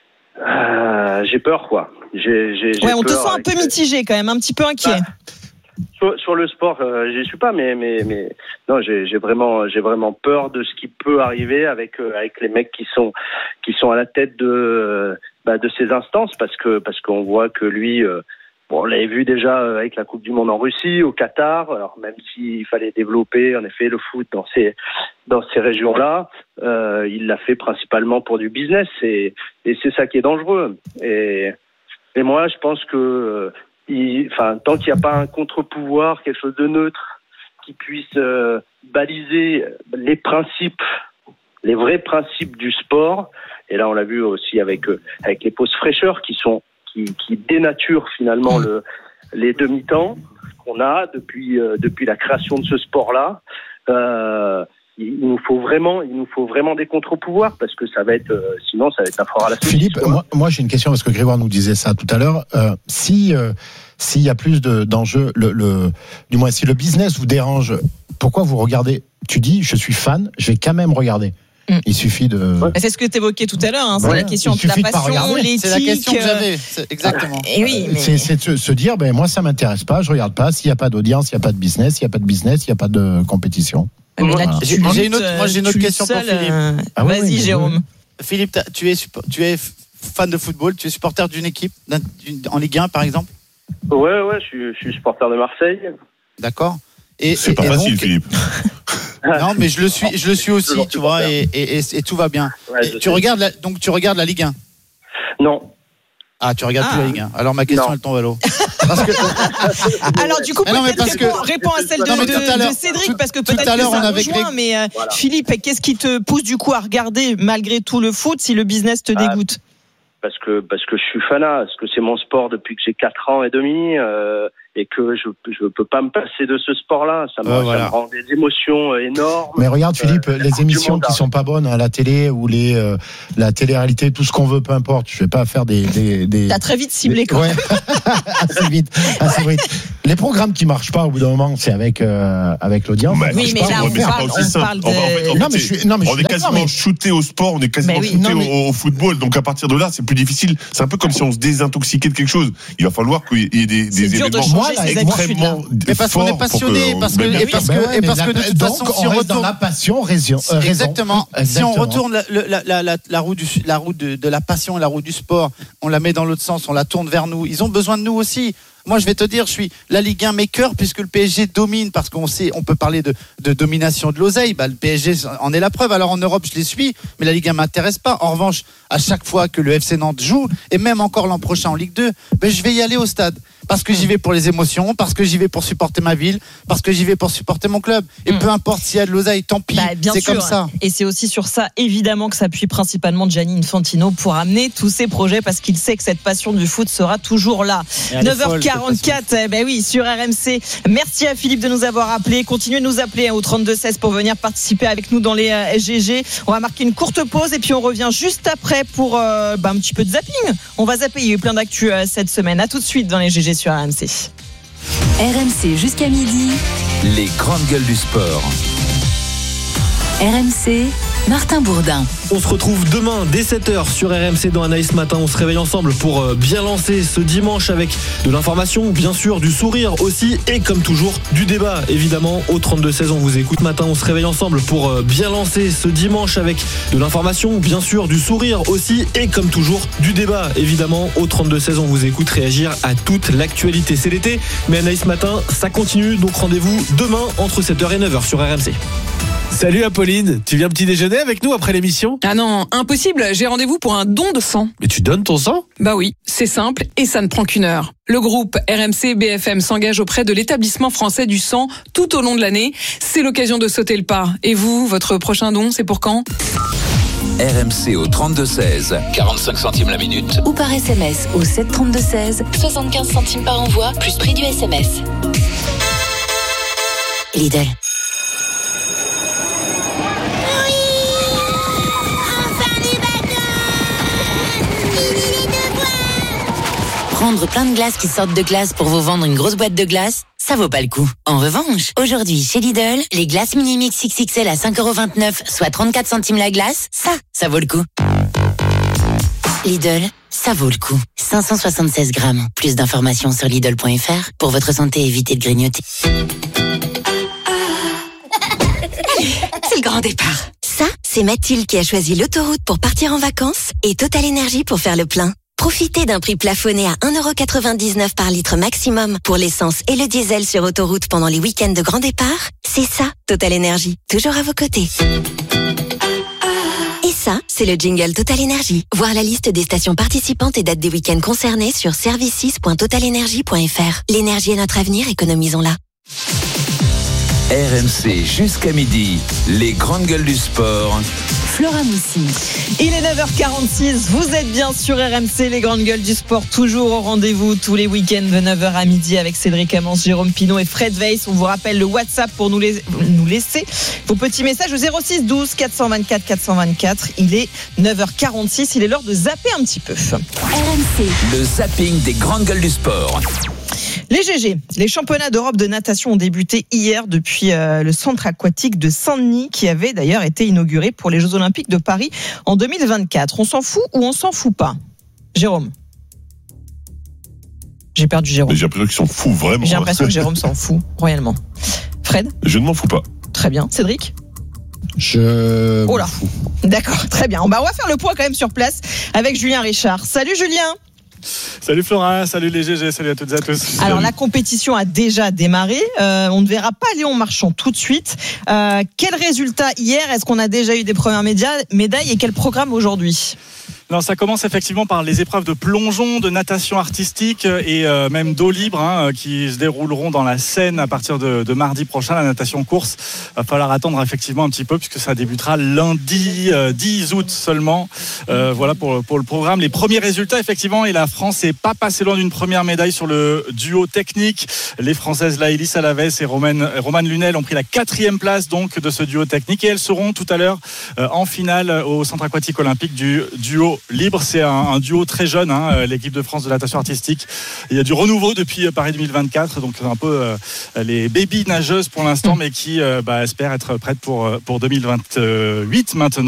S7: euh, j'ai peur, quoi. J'ai, j'ai, j'ai
S14: ouais, on te sent un peu
S7: les...
S14: mitigé quand même, un petit peu inquiet.
S7: Bah, sur, sur le sport, euh, j'y suis pas, mais, mais, mais non, j'ai, j'ai vraiment, j'ai vraiment peur de ce qui peut arriver avec, euh, avec les mecs qui sont, qui sont à la tête de, bah, de ces instances, parce que, parce qu'on voit que lui. Euh, Bon, on l'avait vu déjà avec la Coupe du Monde en Russie, au Qatar. Alors même s'il fallait développer en effet le foot dans ces dans ces régions-là, euh, il l'a fait principalement pour du business et et c'est ça qui est dangereux. Et et moi je pense que il, enfin tant qu'il n'y a pas un contre-pouvoir, quelque chose de neutre qui puisse euh, baliser les principes, les vrais principes du sport. Et là on l'a vu aussi avec euh, avec les pauses fraîcheurs qui sont Qui, qui dénature finalement le, les demi-temps qu'on a depuis euh, depuis la création de ce sport-là. Euh, il, il nous faut vraiment, il nous faut vraiment des contre-pouvoirs parce que ça va être, euh, sinon ça va être un fort à la saucisse.
S20: Philippe, moi, moi j'ai une question parce que Grégoire nous disait ça tout à l'heure. Euh, si euh, s'il y a plus de, d'enjeux, le, le, du moins si le business vous dérange, pourquoi vous regardez? Tu dis, je suis fan, je vais quand même regarder. Il suffit de.
S14: Ouais. C'est ce que tu évoquais tout à l'heure. Hein. C'est ouais. la question de la passion, l'éthique.
S19: C'est la question que j'avais. C'est exactement.
S14: Et oui, mais...
S20: c'est, c'est de se, se dire, ben moi ça m'intéresse pas, je regarde pas. S'il y a pas d'audience, il y a pas de business. S'il y a pas de business, il y a pas de compétition.
S14: Mais là,
S20: voilà.
S19: j'ai, j'ai une autre, moi j'ai une autre question
S14: seul,
S19: pour Philippe.
S14: Euh... Ah, Vas-y, oui, Jérôme.
S19: Oui. Philippe, tu es tu es fan de football, tu es supporter d'une équipe en Ligue un par exemple.
S7: Ouais, ouais, je suis, je suis supporter de Marseille.
S19: D'accord. Et,
S18: c'est
S19: et,
S18: pas
S19: et
S18: facile,
S19: donc,
S18: Philippe.
S19: Non, mais je le suis, je le suis aussi, tu vois, et, et, et, et tout va bien.
S7: Ouais,
S19: Et tu regardes la, donc tu regardes la Ligue un.
S7: Non.
S19: Ah, tu regardes
S14: Ah.
S19: plus la Ligue un. Alors ma question
S7: Non.
S19: elle tombe à l'eau. Parce que
S14: Alors du coup,
S19: Ah non, mais
S14: peut-être
S19: parce
S14: réponds,
S19: que-
S14: réponds à celle de,
S19: Non, mais tout à
S14: de-
S19: l'heure-
S14: de Cédric,
S19: tout-
S14: parce que
S19: tout
S14: peut-être
S19: à
S14: que
S19: l'heure,
S14: ça
S19: on avait
S14: rejoint,
S19: Greg-
S14: mais euh,
S7: Voilà.
S14: Philippe, qu'est-ce qui te pousse du coup à regarder malgré tout le foot si le business te
S7: Ah,
S14: dégoûte?
S7: Parce que parce que je suis fanat, parce que c'est mon sport depuis que j'ai quatre ans et demi, euh, et que je je peux pas me passer de ce sport-là. Ça me,
S19: Ouais,
S7: ça
S19: voilà.
S7: me rend des émotions énormes.
S20: Mais regarde Philippe,
S7: Euh,
S20: les
S7: du
S20: émissions
S7: monde,
S20: qui sont pas bonnes à la télé ou les euh, la télé-réalité, tout ce qu'on veut, peu importe. Je vais pas faire des des, des
S14: T'as très vite ciblé
S20: des-
S14: quand
S20: ouais.
S14: même.
S20: assez vite, assez vite. Les programmes qui marchent pas au bout d'un moment, c'est avec euh, avec l'audience.
S18: Bah,
S14: Oui,
S18: je
S14: mais
S18: pense-
S14: là,
S18: ouais,
S14: on
S18: mais c'est
S14: parle-
S18: pas aussi
S14: on
S18: simple.
S14: parle de-
S18: En fait, en fait,
S20: Non, mais je
S18: c'est-
S20: suis- non, mais je
S18: on
S20: suis
S18: est
S20: d'accord,
S18: quasiment
S20: mais-
S18: shooté au sport, on est quasiment
S14: Mais oui.
S18: shooté
S20: Non, mais-
S18: au, au football. Donc à partir de là, c'est plus difficile. C'est un peu comme si on se désintoxiquait de quelque chose. Il va falloir qu'il y ait des,
S14: C'est
S18: des
S14: dur de
S18: événements
S14: changer ses
S18: extrêmement
S14: habitudes,
S19: Mais parce qu'on est
S18: forts pour
S19: passionné,
S18: que-
S19: parce que-
S18: Ben,
S19: et parce
S20: Ben
S19: que-
S20: ouais,
S19: et
S20: mais
S19: parce
S20: la-
S19: que de toute
S20: donc,
S19: façon, si
S20: on
S19: on
S20: reste dans
S19: retourne-
S20: la passion, raison. euh, raison.
S19: Exactement. Si on
S20: Exactement.
S19: retourne la, le- la, la, la, la roue, du, la roue de, de la passion et la roue du sport, on la met dans l'autre sens, on la tourne vers nous. Ils ont besoin de nous aussi. Moi, je vais te dire, je suis la Ligue un maker puisque le P S G domine, parce qu'on sait, on peut parler de, de domination de l'oseille. Bah, le P S G en est la preuve. Alors en Europe, je les suis, mais la Ligue un m'intéresse pas. En revanche, à chaque fois que le F C Nantes joue, et même encore l'an prochain en Ligue deux, ben, je vais y aller au stade. Parce que j'y vais pour les émotions, parce que j'y vais pour supporter ma ville, parce que j'y vais pour supporter mon club. Et
S14: Mm.
S19: peu importe s'il y a de l'oseille, tant pis,
S14: Bah, bien
S19: c'est
S14: sûr.
S19: comme ça.
S14: Et c'est aussi sur ça, évidemment, que s'appuie principalement Gianni Infantino pour amener tous ses projets, parce qu'il sait que cette passion du foot sera toujours là.
S19: Et elle est
S14: neuf heures
S19: folle, cette
S14: quarante-quatre, eh ben oui, sur R M C. Merci à Philippe de nous avoir appelés. Continuez de nous appeler hein, au trente-deux seize pour venir participer avec nous dans les euh, G G. On va marquer une courte pause et puis on revient juste après pour euh, bah, un petit peu de zapping. On va zapper. Il y a eu plein d'actu euh, cette semaine. À tout de suite dans les G G sur R M C.
S1: R M C jusqu'à midi.
S5: Les grandes gueules du sport.
S1: R M C, Martin Bourdin.
S13: On se retrouve demain dès sept heures sur R M C dans Anaïs Matin. On se réveille ensemble pour euh, bien lancer ce dimanche avec de l'information, bien sûr, du sourire aussi et comme toujours du débat évidemment. Au trente-deux seize on vous écoute matin. On se réveille ensemble pour euh, bien lancer ce dimanche avec de l'information, bien sûr, du sourire aussi et comme toujours du débat évidemment. Au trente-deux seize on vous écoute réagir à toute l'actualité. C'est l'été, mais Anaïs Matin ça continue. Donc rendez-vous demain entre sept heures et neuf heures sur R M C.
S15: Salut Apolline, tu viens petit déjeuner avec nous après l'émission ?
S16: Ah non, impossible, j'ai rendez-vous pour un don de sang.
S15: Mais tu donnes ton sang ?
S16: Bah oui, c'est simple et ça ne prend qu'une heure. Le groupe R M C B F M s'engage auprès de l'établissement français du sang tout au long de l'année. C'est l'occasion de sauter le pas. Et vous, votre prochain don, c'est pour quand ?
S5: R M C au trente-deux seize, quarante-cinq centimes la minute.
S1: Ou par S M S au sept trente-deux seize.
S8: soixante-quinze centimes par envoi, plus prix du S M S. Lidl. Prendre plein de glaces qui sortent de glace pour vous vendre une grosse boîte de glace, ça vaut pas le coup. En revanche, aujourd'hui, chez Lidl, les glaces mini-mix X X L à cinq euros vingt-neuf, soit trente-quatre centimes la glace, ça, ça vaut le coup. Lidl, ça vaut le coup. cinq cent soixante-seize grammes. Plus d'informations sur Lidl point F R. Pour votre santé, évitez de grignoter. C'est le grand départ.
S17: Ça, c'est Mathilde qui a choisi l'autoroute pour partir en vacances et Total Énergie pour faire le plein. Profitez d'un prix plafonné à un euro quatre-vingt-dix-neuf par litre maximum pour l'essence et le diesel sur autoroute pendant les week-ends de grand départ. C'est ça, Total Énergie. Toujours à vos côtés. Et ça, c'est le jingle Total Énergie. Voir la liste des stations participantes et dates des week-ends concernés sur services point total énergie point F R. L'énergie est notre avenir, économisons-la.
S5: R M C jusqu'à midi, les grandes gueules du sport.
S1: Flora Moussi.
S14: Il est neuf heures quarante-six, vous êtes bien sur R M C, les grandes gueules du sport, toujours au rendez-vous tous les week-ends de neuf heures à midi avec Cédric Amans, Jérôme Pinault et Fred Weiss. On vous rappelle le WhatsApp pour nous, les, nous laisser vos petits messages au zéro six douze quatre cent vingt-quatre quatre cent vingt-quatre. Il est neuf heures quarante-six, il est l'heure de zapper un petit peu.
S1: R M C.
S5: Le zapping des grandes gueules du sport.
S14: Les G G, les championnats d'Europe de natation ont débuté hier depuis euh, le centre aquatique de Saint-Denis qui avait d'ailleurs été inauguré pour les Jeux Olympiques de Paris en deux mille vingt-quatre. On s'en fout ou on s'en fout pas ? Jérôme ? J'ai perdu Jérôme.
S18: Mais j'ai l'impression qu'ils s'en foutent vraiment.
S14: J'ai l'impression que Jérôme s'en fout royalement. Fred ?
S18: Je ne m'en fous pas.
S14: Très bien. Cédric ?
S20: Je.
S14: Oh là. D'accord, très bien. Bah, on va faire le point quand même sur place avec Julien Richard. Salut Julien.
S3: Salut Flora, salut les G G, salut à toutes et à tous.
S14: Alors la compétition a déjà démarré. Euh, on ne verra pas Léon Marchand tout de suite. Euh, quel résultat hier? Est-ce qu'on a déjà eu des premières médias, médailles et quel programme aujourd'hui?
S3: Non, ça commence effectivement par les épreuves de plongeon, de natation artistique et euh, même d'eau libre hein, qui se dérouleront dans la Seine à partir de, de mardi prochain. La natation course, va falloir attendre effectivement un petit peu puisque ça débutera lundi euh, dix août seulement. Euh, voilà pour, pour le programme. Les premiers résultats effectivement, et la France n'est pas passée loin d'une première médaille sur le duo technique. Les Françaises Laëlys Salavès et Romane, Romane Lunel ont pris la quatrième place donc de ce duo technique et elles seront tout à l'heure euh, en finale au Centre aquatique olympique du duo libre. C'est un, un duo très jeune, hein, l'équipe de France de natation artistique. Il y a du renouveau depuis Paris deux mille vingt-quatre, donc un peu euh, les baby nageuses pour l'instant, mais qui euh, bah, espèrent être prêtes pour, pour deux mille vingt-huit maintenant.